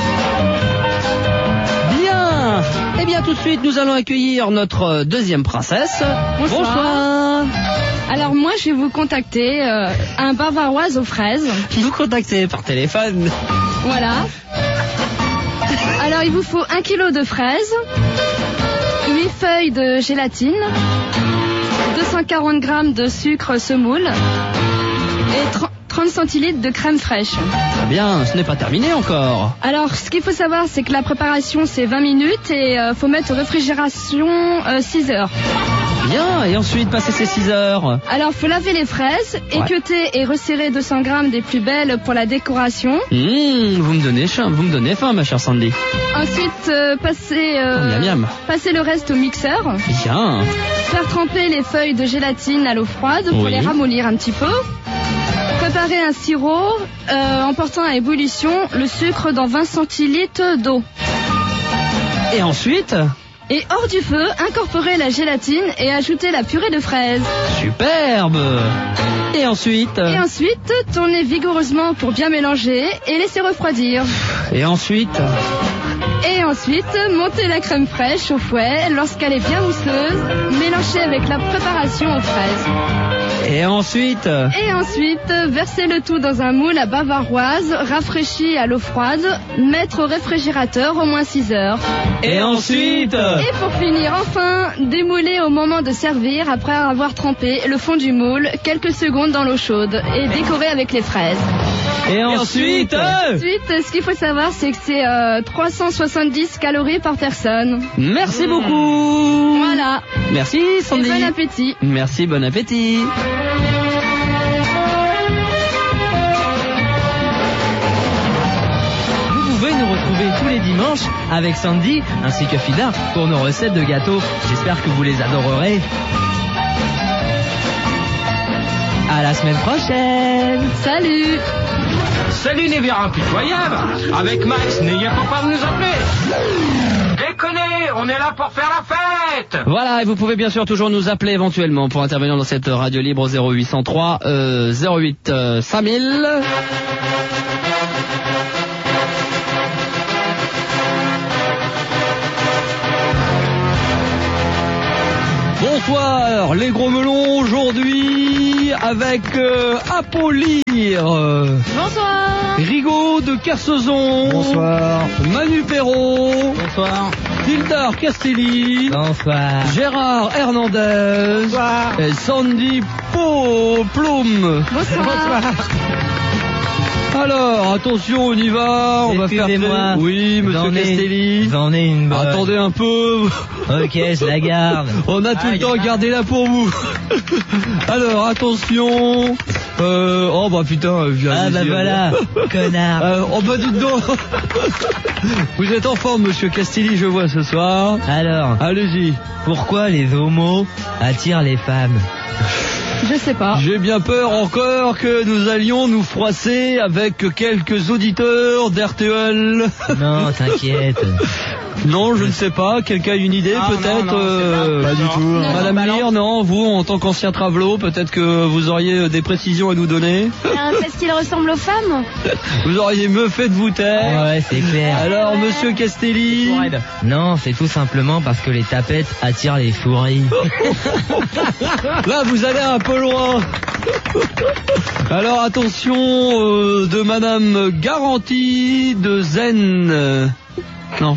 Bien. Eh bien, tout de suite, nous allons accueillir notre deuxième princesse. Bonsoir. Bonsoir. Alors moi, je vais vous contacter euh, un bavaroise aux fraises. Vous contactez par téléphone. Voilà. Alors, il vous faut un kilo de fraises, huit feuilles de gélatine, deux cent quarante grammes de sucre semoule et trente centilitres de crème fraîche. Très bien, ce n'est pas terminé encore. Alors, ce qu'il faut savoir, c'est que la préparation, c'est vingt minutes et euh, faut mettre en réfrigération euh, six heures. Bien, et ensuite, passer ces six heures. Alors, faut laver les fraises, Ouais. équeuter et resserrer deux cents grammes des plus belles pour la décoration. Mmh, vous me donnez faim, vous me donnez faim, ma chère Sandy. Ensuite, euh, passer, euh, Oh, miam, miam. passer le reste au mixeur. Bien. Faire tremper les feuilles de gélatine à l'eau froide pour Oui. les ramollir un petit peu. Préparer un sirop euh, en portant à ébullition le sucre dans vingt centilitres d'eau. Et ensuite? Et hors du feu, incorporer la gélatine et ajouter la purée de fraises. Superbe. Et ensuite? Et ensuite, tourner vigoureusement pour bien mélanger et laisser refroidir. Et ensuite? Et ensuite, monter la crème fraîche au fouet lorsqu'elle est bien mousseuse, mélanger avec la préparation aux fraises. Et ensuite Et ensuite, verser le tout dans un moule à bavaroise, rafraîchi à l'eau froide, mettre au réfrigérateur au moins six heures. Et ensuite Et pour finir, enfin, démouler au moment de servir après avoir trempé le fond du moule quelques secondes dans l'eau chaude et décorer avec les fraises. Et ensuite Ensuite, ce qu'il faut savoir, c'est que c'est euh, trois cent soixante-dix calories par personne. Merci beaucoup. Voilà. Merci Sandy. Et bon appétit. Merci, bon appétit. Vous pouvez nous retrouver tous les dimanches avec Sandy ainsi que Fida pour nos recettes de gâteaux. J'espère que vous les adorerez. À la semaine prochaine. Salut. Salut les biens impitoyables. Avec Max, n'ayez pas peur de nous appeler. Déconnez, on est là pour faire la fête. Voilà, et vous pouvez bien sûr toujours nous appeler éventuellement pour intervenir dans cette radio libre au zéro huit cent trois euh, zéro huit euh, cinq mille. Bonsoir les gros melons, aujourd'hui avec euh, Apollire. Bonsoir. Rigaud de Kersozon. Bonsoir. Manu Perrault. Bonsoir. Tildar Castelli. Bonsoir. Gérard Hernandez. Bonsoir. Et Sandy Po Plum. Bonsoir. Alors, attention, on y va, on va faire... Excusez-moi. Oui, monsieur J'en ai- Castelli. J'en ai une bonne. Attendez un peu. Ok, je la garde. On a tout Ah, le y temps, en a- gardez-la pour vous. Alors, attention. Euh, oh bah putain, viens. Ah bah allez-y, voilà, alors. connard. Euh, oh bah dites donc. Vous êtes en forme, monsieur Castelli, je vois ce soir. Alors, Allez-y. pourquoi les homos attirent les femmes? Je sais pas. J'ai bien peur encore que nous allions nous froisser avec quelques auditeurs d'R T L. Non, t'inquiète. Non, je ne sais pas. Quelqu'un a une idée, Ah, peut-être non, non, euh, c'est pas- Pas du tout. Non. Madame Balance. Lire, non, vous, en tant qu'ancien travelot, peut-être que vous auriez des précisions à nous donner. Parce qu'il ressemble aux femmes. Vous auriez mieux fait de vous taire. Ouais, c'est clair. Alors, monsieur Castelli. Non, c'est tout simplement parce que les tapettes attirent les souris. Là, vous allez un peu loin. Alors, attention euh, de Madame Garantie de Zen. Non.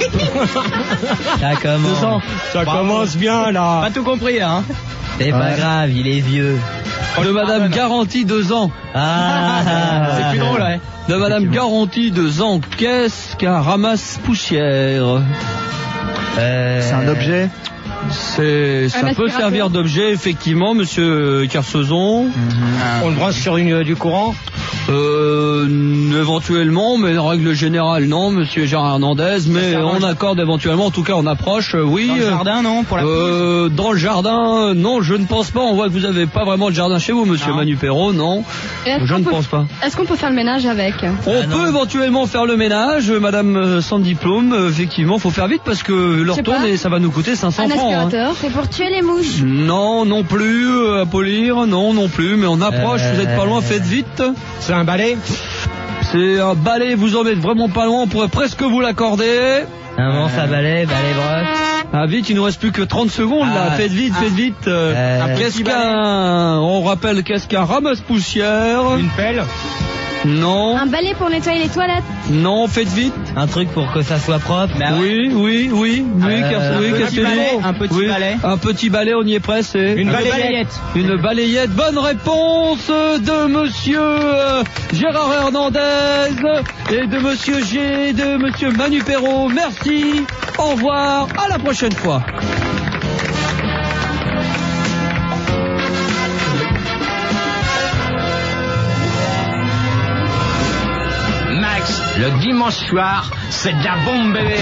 Ça commence. Ça commence bien là. Pas tout compris, hein. C'est pas Ouais. grave, il est vieux. De Madame Garantie deux ans. Ah, C'est plus drôle, ouais. De Madame Garantie deux ans. Qu'est-ce qu'un ramasse-poussière? Euh, C'est un objet. C'est, ça Un peut aspirateur. servir d'objet, effectivement, monsieur Kersozon. On le branche sur une, du courant. Euh, éventuellement, mais en règle générale, non, monsieur Gérard Hernandez, mais sert dans on le- accorde éventuellement, en tout cas, on approche, euh, oui. Dans le euh, jardin, non, pour la euh, dans le jardin, euh, non, je ne pense pas. On voit que vous avez pas vraiment de jardin chez vous, monsieur Non. Manu Perrault, non. Et est-ce Je qu'on ne peut- pense pas. Est-ce qu'on peut faire le ménage avec? On Ah, peut non. éventuellement faire le ménage, euh, madame euh, sans diplôme, euh, effectivement, faut faire vite parce que leur sais tourne pas. et ça va nous coûter cinq cents Un francs. hein. aspirateur? C'est pour tuer les mouches. Non, non plus, euh, à polir, non, non plus, mais on approche, Euh, vous êtes pas loin, faites vite. C'est un balai. C'est un balai, vous en êtes vraiment pas loin, on pourrait presque vous l'accorder. un manche à balai, balai brosse. Ah vite, il nous reste plus que trente secondes là, Ah. faites vite, faites vite. Euh, Euh, qu'est-ce qu'un, on rappelle, qu'est-ce qu'un ramasse-poussière? Une pelle. Non, Un balai pour nettoyer les toilettes. non, faites vite. Un truc pour que ça soit propre. Oui, oui, oui, oui, Euh, Kers- oui, un petit Castelli. balai, un petit Oui, balai. Un petit balai, on y est prêt, c'est Une Une balayette. balayette. Une balayette. Bonne réponse de monsieur euh, Gérard Hernandez et de monsieur G, de monsieur Manu Perrault. Merci. Au revoir. À la prochaine fois. Max, le dimanche soir, c'est de la bombe bébé.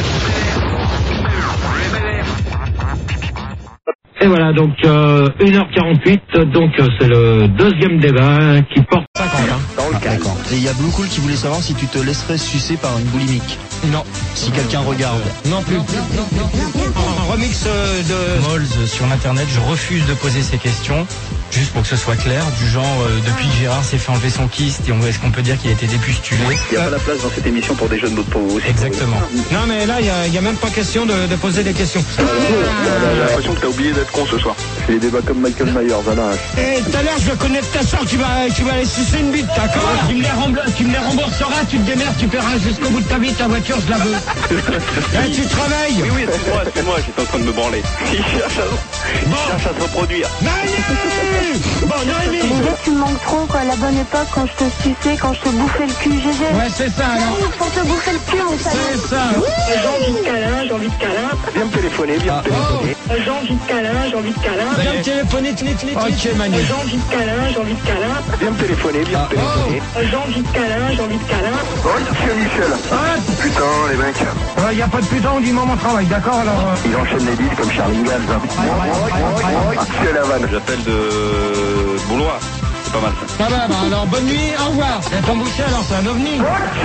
Et voilà, donc euh, une heure quarante-huit, donc euh, c'est le deuxième débat qui porte cinquante, hein. Dans le D'accord. Et il y a Blue Cool qui voulait savoir si tu te laisserais sucer par une boulimique. Non. Si quelqu'un regarde. Non plus. un remix euh, de Mols sur internet. Je refuse de poser ces questions. Juste pour que ce soit clair, du genre euh, depuis que Gérard s'est fait enlever son kyste, et on- est-ce qu'on peut dire qu'il a été dépustulé? Il n'y a pas la place dans cette émission pour des jeunes d'autres pauvres aussi. Exactement. Non mais là, il n'y a, il y a même pas question de, de poser des questions. J'ai l'impression que t'as oublié d'être con ce soir. C'est des débats comme Michael Myers, voilà. Et tout à l'heure, je connais ta soeur, tu vas, tu vas aller sucer une bite, d'accord? Tu me les rembour- tu me les rembourseras, tu te démerdes, tu paieras jusqu'au bout de ta vie ta voiture, je la veux. Là, tu travailles. Oui, oui, excuse-moi, excuse-moi, j'étais en train de me branler. Il cherche à, il cherche à se reproduire. Bon, Noémie. G G, tu me manques trop, quoi. À la bonne époque, quand je te suçais, quand je te bouffais le cul, G G. Ouais, c'est ça, alors. J'arrive pour te bouffer le cul, mon salaud. C'est ça. J'ai envie de câlin, j'ai envie de câlin. Viens me téléphoner, viens me téléphoner. J'ai envie de câlin, j'ai envie de câlin. Viens me téléphoner, tlit, tlit, tlit. Ok, Manu. J'ai envie de câlin, j'ai envie de câlin. Viens me téléphoner, viens me téléphoner. J'ai envie de câlin, j'ai envie de câlin. Oh, tiens Michel. Putain, les mecs. Il n'y a pas de putain, on dit moment travail, d'accord, alors. euh, Il enchaîne les disques comme Charlie Gans. Hein. C'est la vanne. J'appelle de Boulois. C'est pas mal ça. Ça va, bah, alors bonne nuit, au revoir. Et ton boucher, alors, c'est un ovni.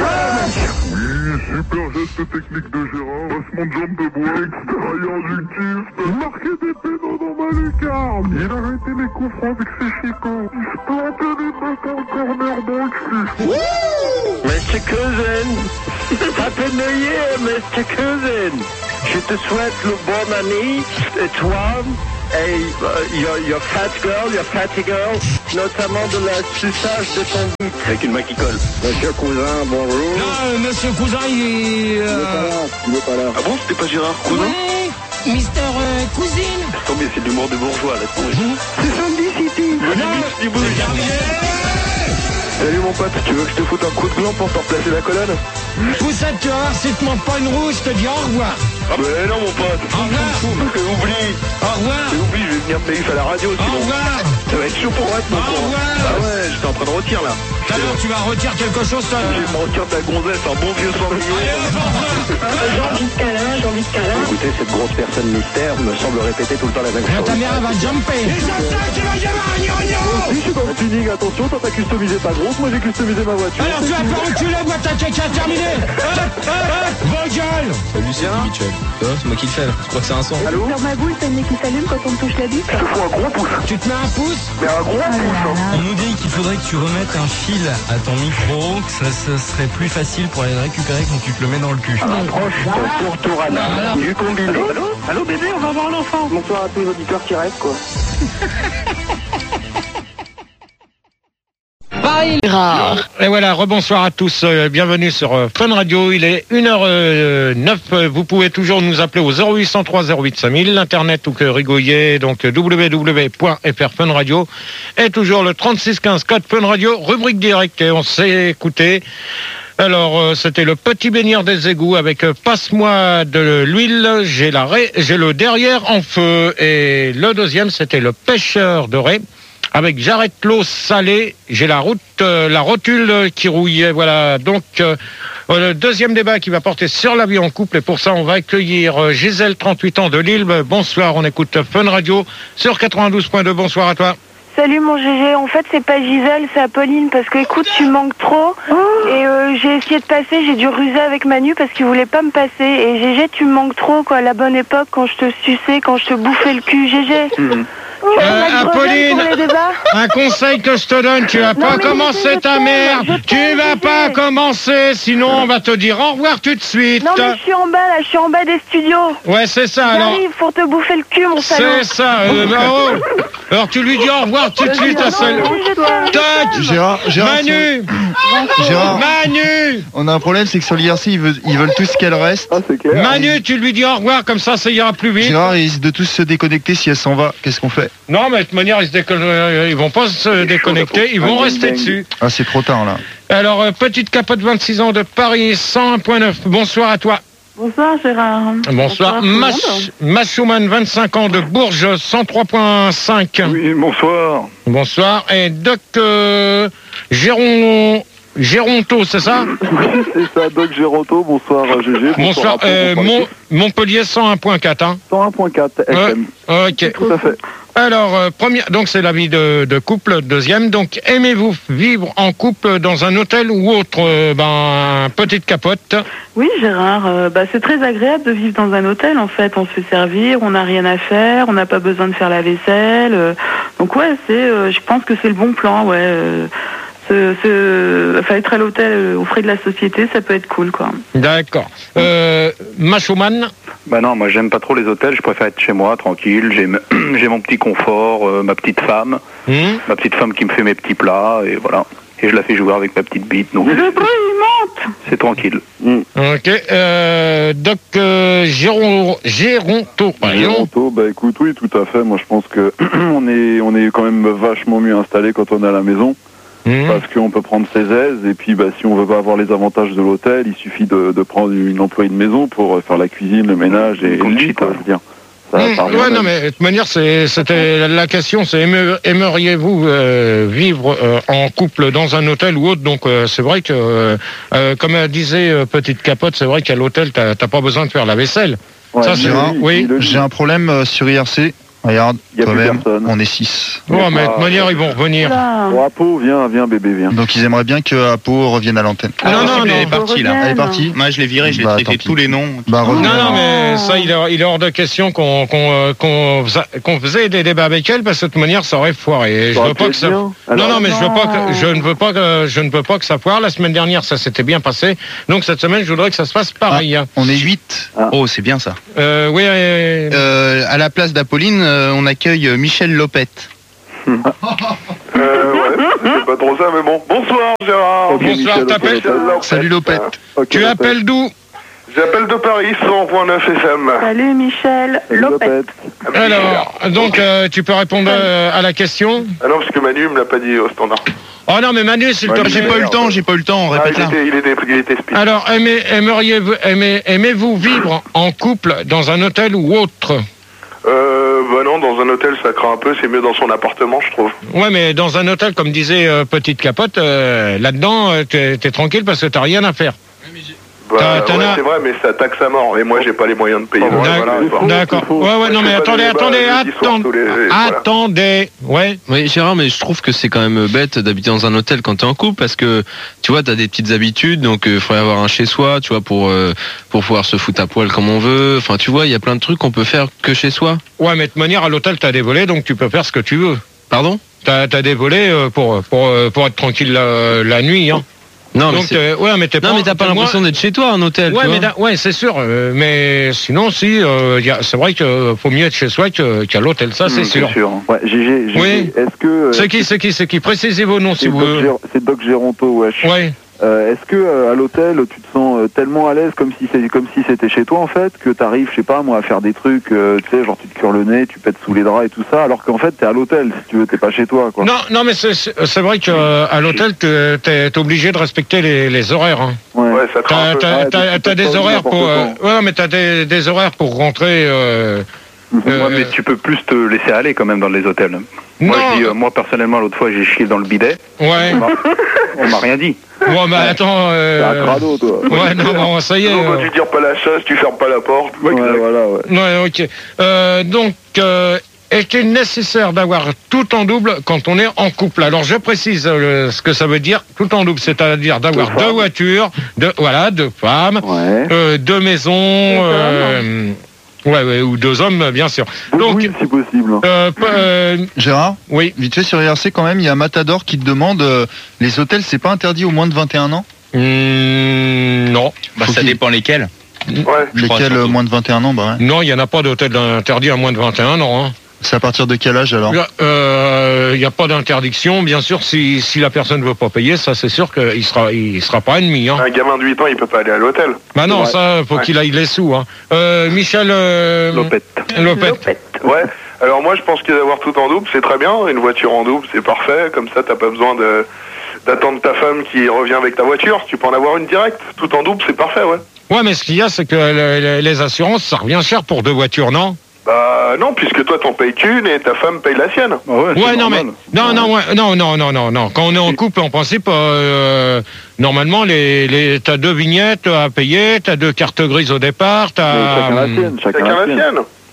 Super geste technique de Gérard, passement de jambe de bois, extérieur du kiff, marqué des pénaux dans ma lucarne. Il a arrêté les coups francs avec ses chicots. Il se plantait des bacs en corner dans le cul. Mister Cousin, Happy New Year, Mister Cousin. Je te souhaite le bon année, et toi, et uh, your, your fat girl, your fatty girl, notamment de la suçage de ton bite. Avec une main qui colle. Monsieur Cousin, bonjour. Non, euh, monsieur Cousin, il est... euh, Il est pas là. Ah bon, c'était pas Gérard Cousin? Ouais, Mister euh, Cousine. Tant mieux, c'est de l'humour de bourgeois là. C'est Sandy City. Du bouge. Salut mon pote, tu veux que je te foute un coup de gland pour te replacer la colonne? Poussette, tu vas voir, si tu manques pas une rouge, je te dis au revoir. Ah ben non mon pote. Au revoir. Fais oublie. Au revoir. Fais oublie, je vais venir te naïf à la radio Au sinon. revoir. Ça va être chaud pour moi de Au revoir. Ah ouais, j'étais en train de retirer là. Alors, tu vas retirer quelque chose, toi. Je vais me retirer de la gonzesse, un bon vieux cendrier. J'ai envie de câlin, j'ai envie de câlin. Écoutez, cette grosse personne mystère me semble répéter tout le temps la même Ta chose. mère, elle va jumper. Et j'attends, tu vas y avoir un gnogno. Si je suis dans le tuning, attention, toi t'as customisé ta grosse, moi j'ai customisé ma voiture. Alors, tu vas pas reculer, moi, ta caca terminé. Hop, hop, hop, vos gueules. Salut, c'est Mitchell. C'est moi qui le fais, je crois que c'est un son. Allô? Sur ma boule, t'as le nez qui s'allume quand on me touche la bite. Je te fous un gros pouce. Tu te mets un pouce. Mais un gros pouce, hein. On nous dit qu'il faudrait que tu remettes un fil à ton micro, que ça, ce serait plus facile pour aller le récupérer quand tu te le mets dans le cul. Approche ton pourtour anal du combiné. Allô? Allô bébé, on va voir l'enfant. Bonsoir à tous les auditeurs qui restent, quoi. Et voilà, rebonsoir à tous, euh, bienvenue sur euh, Fun Radio, il est une heure neuf, euh, vous pouvez toujours nous appeler au zéro huit cent trois zéro huit cinq mille, l'internet ou que rigoyer, donc w w w point f r fun radio, et toujours le trente-six quinze code Fun Radio, rubrique directe, et on s'est écouté. Alors, euh, c'était le petit baigneur des égouts avec euh, passe-moi de l'huile, j'ai la raie, j'ai le derrière en feu, et le deuxième, c'était le pêcheur de raie. Avec j'arrête l'eau salée, j'ai la route, euh, la rotule qui rouillait. Voilà. Donc euh, le deuxième débat qui va porter sur la vie en couple. Et pour ça, on va accueillir euh, Gisèle, trente-huit ans de Lille. Bonsoir. On écoute Fun Radio sur quatre-vingt-douze point deux. Bonsoir à toi. Salut mon G G, en fait c'est pas Gisèle, c'est Apolline parce que écoute tu manques trop et euh, j'ai essayé de passer, j'ai dû ruser avec Manu parce qu'il voulait pas me passer et G G tu me manques trop quoi, à la bonne époque quand je te suçais, quand je te bouffais le cul G G. Mmh. Tu euh, Apolline, un conseil que je te donne, tu vas pas commencer ta mère, tu vas pas commencer, sinon on va te dire au revoir tout de suite. Non mais je suis en bas là, je suis en bas des studios. Ouais c'est ça alors. J'arrive pour te bouffer le cul mon salaud. C'est ça, euh, bah, oh. Alors tu lui dis au revoir tout de suite à celle. Tac. Gérard, Gérard, Manu sur... Gérard, Manu on a un problème, c'est que sur l'I R C, ils veulent, ils veulent tous qu'elle reste. Ah, c'est clair. Manu, tu lui dis au revoir, comme ça, ça ira plus vite. Gérard, ils risquent de tous se déconnecter si elle s'en va. Qu'est-ce qu'on fait? Non, mais de toute manière, ils, se décon... ils vont pas se déconnecter, ils vont rester dessus. Ah, c'est trop tard, là. Alors, euh, petite capote vingt-six ans de Paris, cent un point neuf. Bonsoir à toi. Bonsoir Gérard. Bonsoir. Bonsoir Machouman, vingt-cinq ans de Bourges, cent trois point cinq. Oui, bonsoir. Bonsoir. Et Doc euh, Géron... Géronto, c'est ça? Oui, c'est ça, Doc Géronto, bonsoir G G. Bonsoir, bonsoir euh, Mon... Montpellier cent un point quatre. Hein. cent un point quatre F M. Ouais, ok. Tout à fait. Alors, euh, première, donc c'est la vie de, de couple. Deuxième, donc aimez-vous vivre en couple dans un hôtel ou autre euh, Ben, petite capote. Oui, Gérard, euh, bah, c'est très agréable de vivre dans un hôtel, en fait. On se fait servir, on n'a rien à faire, on n'a pas besoin de faire la vaisselle. euh, donc ouais, c'est, euh, je pense que c'est le bon plan, ouais. euh, ce, ce, enfin, être à l'hôtel euh, aux frais de la société, ça peut être cool, quoi. D'accord. Euh, Machoman. Bah non, moi j'aime pas trop les hôtels, je préfère être chez moi, tranquille, j'ai, m- j'ai mon petit confort, euh, ma petite femme, Mmh. ma petite femme qui me fait mes petits plats, et voilà. Et je la fais jouer avec ma petite bite, donc Le bruit, il monte. c'est tranquille. Ok. Euh, Doc euh, Géron, Géronto. Géronto, bah écoute, oui, tout à fait. Moi, je pense que on est, on est quand même vachement mieux installé quand on est à la maison. Parce qu'on peut prendre ses aises, et puis bah, si on veut pas avoir les avantages de l'hôtel, il suffit de, de prendre une employée de maison pour faire la cuisine, le ménage et le lit, quoi, je veux dire. Ça, Mmh, ça revient ouais, même. non, mais de toute manière, c'est, c'était la question, c'est aimez- aimeriez-vous euh, vivre euh, en couple dans un hôtel ou autre. Donc, euh, c'est vrai que, euh, euh, comme elle disait euh, Petite Capote, c'est vrai qu'à l'hôtel, t'as, t'as pas besoin de faire la vaisselle. Ouais, Ça, c'est Gérard, oui. j'ai un problème euh, sur I R C. Regarde, quand même, on est six. Bon, mais de toute manière, ils vont revenir. Bon, Apo, viens, viens, bébé, viens. Donc ils aimeraient bien que Apo revienne à l'antenne. Ah, non, non, non, elle est partie là. Elle est partie. Moi, je l'ai viré, je l'ai Bah, traité tant pis. tous les noms. Bah, Non, reviens. non, mais ça, il est, il est hors de question qu'on, qu'on, euh, qu'on, fasa- qu'on faisait des débats avec elle, parce que de toute manière, ça aurait foiré. Et je aurait veux pas pu que être ça. bien. Non, Alors- non, mais je veux pas que, je ne veux pas que, je ne veux pas que ça foire. La semaine dernière, ça s'était bien passé. Donc, cette semaine, je voudrais que ça se passe pareil. Ah, on est huit. Oh, c'est bien ça. Euh, oui, euh, Euh, à la place d'Apolline, euh, on accueille Michel Lopette. Euh, ouais, c'est pas trop ça, mais bon. Bonsoir, Gérard. Ok, Bonsoir, Michel, t'appelles Michel Lopette. Salut, Lopette. Ok, tu Lopette. appelles d'où? J'appelle de Paris, cent point neuf F M. Salut, Michel Lopette. Alors, donc, euh, tu peux répondre euh, à la question? Ah non, parce que Manu me l'a pas dit au standard. Oh non, mais Manu, s'il te Manu, plaît. j'ai pas eu le temps, j'ai pas eu le temps, Ah, il était, il était, il était speed. Alors, aimez, aimeriez-vous, aimez, aimez-vous vivre en couple dans un hôtel ou autre? Euh, bah non, dans un hôtel, ça craint un peu, c'est mieux dans son appartement, je trouve. Ouais, mais dans un hôtel, comme disait euh, Petite Capote, euh, là-dedans, euh, t'es, t'es tranquille parce que t'as rien à faire. Bah, T'as- t'en ouais, as- c'est vrai, mais ça taxe à mort, et moi, j'ai pas les moyens de payer. donc D'accord. voilà, c'est pas- D'accord. Ouais, ouais, non, Je mais fais pas attendez, des débats attendez, jeudi soir attendez, tous les- voilà. attendez. Ouais. Oui, Gérard, mais je trouve que c'est quand même bête d'habiter dans un hôtel quand t'es en couple parce que tu vois, t'as des petites habitudes, donc il faudrait avoir un chez soi, tu vois, pour euh, pour pouvoir se foutre à poil comme on veut. Enfin, tu vois, il y a plein de trucs qu'on peut faire que chez soi. Ouais, mais de toute manière, à l'hôtel, t'as des volets, donc tu peux faire ce que tu veux. Pardon? T'as, t'as des volets euh, pour, pour, euh, pour être tranquille la, la nuit, hein. Non, mais donc, c'est- euh, ouais, mais t'es Non, pas, mais t'as pas moi- l'impression d'être chez toi, un hôtel. Ouais, tu mais vois. da- ouais, c'est sûr. euh, mais sinon, si, euh, y a, c'est vrai que faut mieux être chez soi que, qu'à l'hôtel, ça, c'est Mmh, sûr. c'est sûr. Ouais, Gégé, Gégé, Oui. est-ce que... euh, C'est qui, c'est qui, c'est qui? Précisez vos noms, si c'est vous Doc voulez. Gér- C'est Doc Géronto, wesh. Ouais. Euh, est-ce que euh, à l'hôtel tu te sens euh, tellement à l'aise comme si c'est comme si c'était chez toi en fait que t'arrives je sais pas moi à faire des trucs euh, tu sais genre tu te cures le nez tu pètes sous les draps et tout ça alors qu'en fait t'es à l'hôtel si tu veux t'es pas chez toi quoi. Non, non, mais c'est, c'est c'est vrai que euh, à l'hôtel, t'es, t'es t'es obligé de respecter les, les horaires. Hein. Ouais. Ouais, ça craint T'as, un peu. t'as, Ouais, t'as, tu peux t'as pas des faire horaires pour, n'importe euh, ouais, mais t'as des, des horaires pour rentrer. Euh, euh, Ouais, mais tu peux plus te laisser aller quand même dans les hôtels. Moi, Non. je dis, euh, moi personnellement, l'autre fois, j'ai chié dans le bidet. ouais. On m'a- On m'a rien dit. Bon, bah attends. T'es un Euh... crado toi. Ouais, non, bon, ça y est. Non, bah, euh, tu tires pas la chasse, tu fermes pas la porte. Ouais, voilà ouais. Ouais, ok. Euh, donc, euh, est-il nécessaire d'avoir tout en double quand on est en couple? Alors, je précise euh, ce que ça veut dire, tout en double, c'est-à-dire d'avoir deux voitures, deux, voilà, deux femmes, Ouais. euh, deux maisons, euh, ouais, ouais, ou deux hommes, bien sûr. Deux Donc, Louis, si possible. euh, p- euh, Gérard, oui. vite fait sur I R C quand même, il y a Matador qui te demande euh, les hôtels, c'est pas interdit aux moins de vingt et un ans? Hmm, non. Bah, Faut ça qu'il- dépend lesquels. Ouais. Lesquels euh, moins de vingt et un ans? Bah ouais. Non, il n'y en a pas d'hôtel interdit à moins de vingt et un ans. Hein. C'est à partir de quel âge alors? Il euh, n'y a pas d'interdiction, bien sûr, si, si la personne ne veut pas payer, ça c'est sûr qu'il sera, il sera pas ennemi. Hein. Un gamin de huit ans, il peut pas aller à l'hôtel. Bah non, Ouais. ça, faut Ouais. qu'il aille les sous. Hein. Euh, Michel euh, Lopette. Lopette. Ouais. Alors moi, je pense que d'avoir tout en double, c'est très bien. Une voiture en double, c'est parfait. Comme ça, t'as pas besoin de d'attendre ta femme qui revient avec ta voiture. Tu peux en avoir une directe. Tout en double, c'est parfait, ouais. Ouais, mais ce qu'il y a, c'est que le- le- les assurances, ça revient cher pour deux voitures, non? Bah non, puisque toi, t'en payes qu'une et ta femme paye la sienne. Ouais, non, mais non, non, ouais, non, non, non, non, non. Quand on est en couple, en principe, euh, normalement, les, les, t'as deux vignettes à payer, t'as deux cartes grises au départ, t'as. Mais chacun la sienne, chacun Chacun la la sienne. sienne.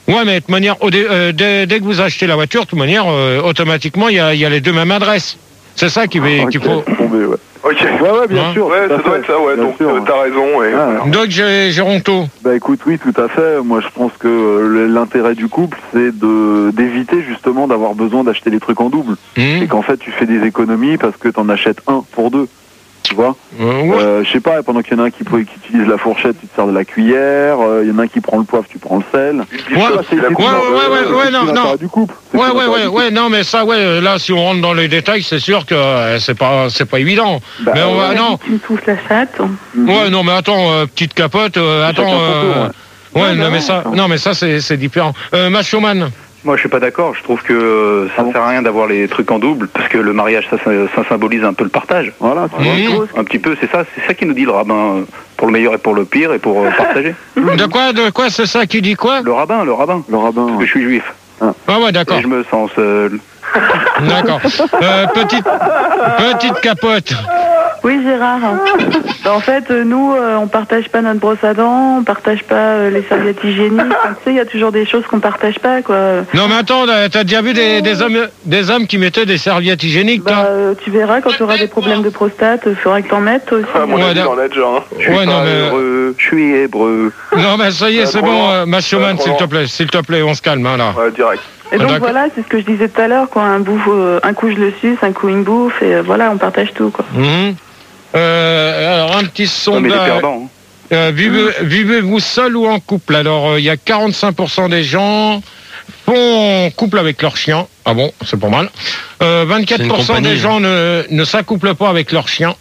Ouais, mais de toute manière, au dé- euh, dès, dès que vous achetez la voiture, de toute manière, euh, automatiquement, il y a, il y a les deux mêmes adresses. C'est ça qui va- qu'il faut. Tombé, ouais. Ok. Ouais, ouais, bien Hein sûr. Ouais, tout à ça doit fait. être ça, ouais. Bien Donc, sûr. euh, t'as raison. Et Ah, voilà. Donc, j'ai Géronto. Bah écoute, oui, tout à fait. Moi, je pense que euh, l'intérêt du couple, c'est de d'éviter justement d'avoir besoin d'acheter les trucs en double. Mmh. Et qu'en fait, tu fais des économies parce que t'en achètes un pour deux. Tu vois Euh, ouais. euh, Je sais pas, pendant qu'il y en a un qui, peut- qui utilise la fourchette, tu te sers de la cuillère. euh, Il y en a un qui prend le poivre, tu prends le sel. Ouais, ouais, ouais, ouais, ouais, non, non. Du couple. Ouais, ouais, ouais, ouais, non, mais ça, ouais, là, si on rentre dans les détails, c'est sûr que euh, c'est pas, c'est pas évident. Bah, mais on va, non. Tu me touches la chatte. Ouais, non, mais attends, euh, petite capote, euh, attends. Chacun son tour, euh, ouais. ouais, Ouais, non, bah mais ouais, ça, attends. non, mais ça, c'est, c'est différent. Euh, Macho Man. Moi, je suis pas d'accord. Je trouve que euh, ça sert à rien d'avoir les trucs en double, parce que le mariage, ça, ça, ça symbolise un peu le partage. Voilà. tu Mmh. Un petit peu, c'est ça, c'est ça qui nous dit le rabbin, euh, pour le meilleur et pour le pire, et pour euh, partager. De quoi, de quoi, c'est ça qui dit quoi? Le rabbin, le rabbin. Le rabbin. Parce que je suis juif. Ah ouais, d'accord. Et je me sens seul. D'accord. Euh, petite, petite capote. Oui, Gérard. Bah, en fait, euh, nous, euh, on partage pas notre brosse à dents, on partage pas euh, les serviettes hygiéniques. Enfin, tu sais, il y a toujours des choses qu'on partage pas, quoi. Non, mais attends, t'as t'as déjà vu des, des hommes, des hommes qui mettaient des serviettes hygiéniques, toi? Bah, euh, tu verras, quand tu auras des problèmes de prostate, il faudra que t'en mettes toi aussi. Ah, mon Ouais, avis, d'accord. on a déjà. Hein. Je suis Ouais, non, pas mais- heureux, je suis hébreu. Non, mais ça y est, Euh, c'est trop bon, lent. euh, Macho Man, Euh, trop s'il te lent. plaît, s'il te plaît, on se calme, hein, là. Ouais, direct. Et donc D'accord. voilà, c'est ce que je disais tout à l'heure, quoi. Un, bouffe, euh, un coup je le suce, un coup il me bouffe, et euh, voilà, on partage tout, quoi. Mhm. Euh, alors, un petit Non, mais les sondage. perdants. hein. Euh, vivez, vivez-vous seul ou en couple? Alors, euh, il y a quarante-cinq pour cent des gens font couple avec leur chien. Ah bon, c'est pas mal. Euh, vingt-quatre pour cent C'est une compagnie, des gens ne, ne s'accouplent pas avec leur chien.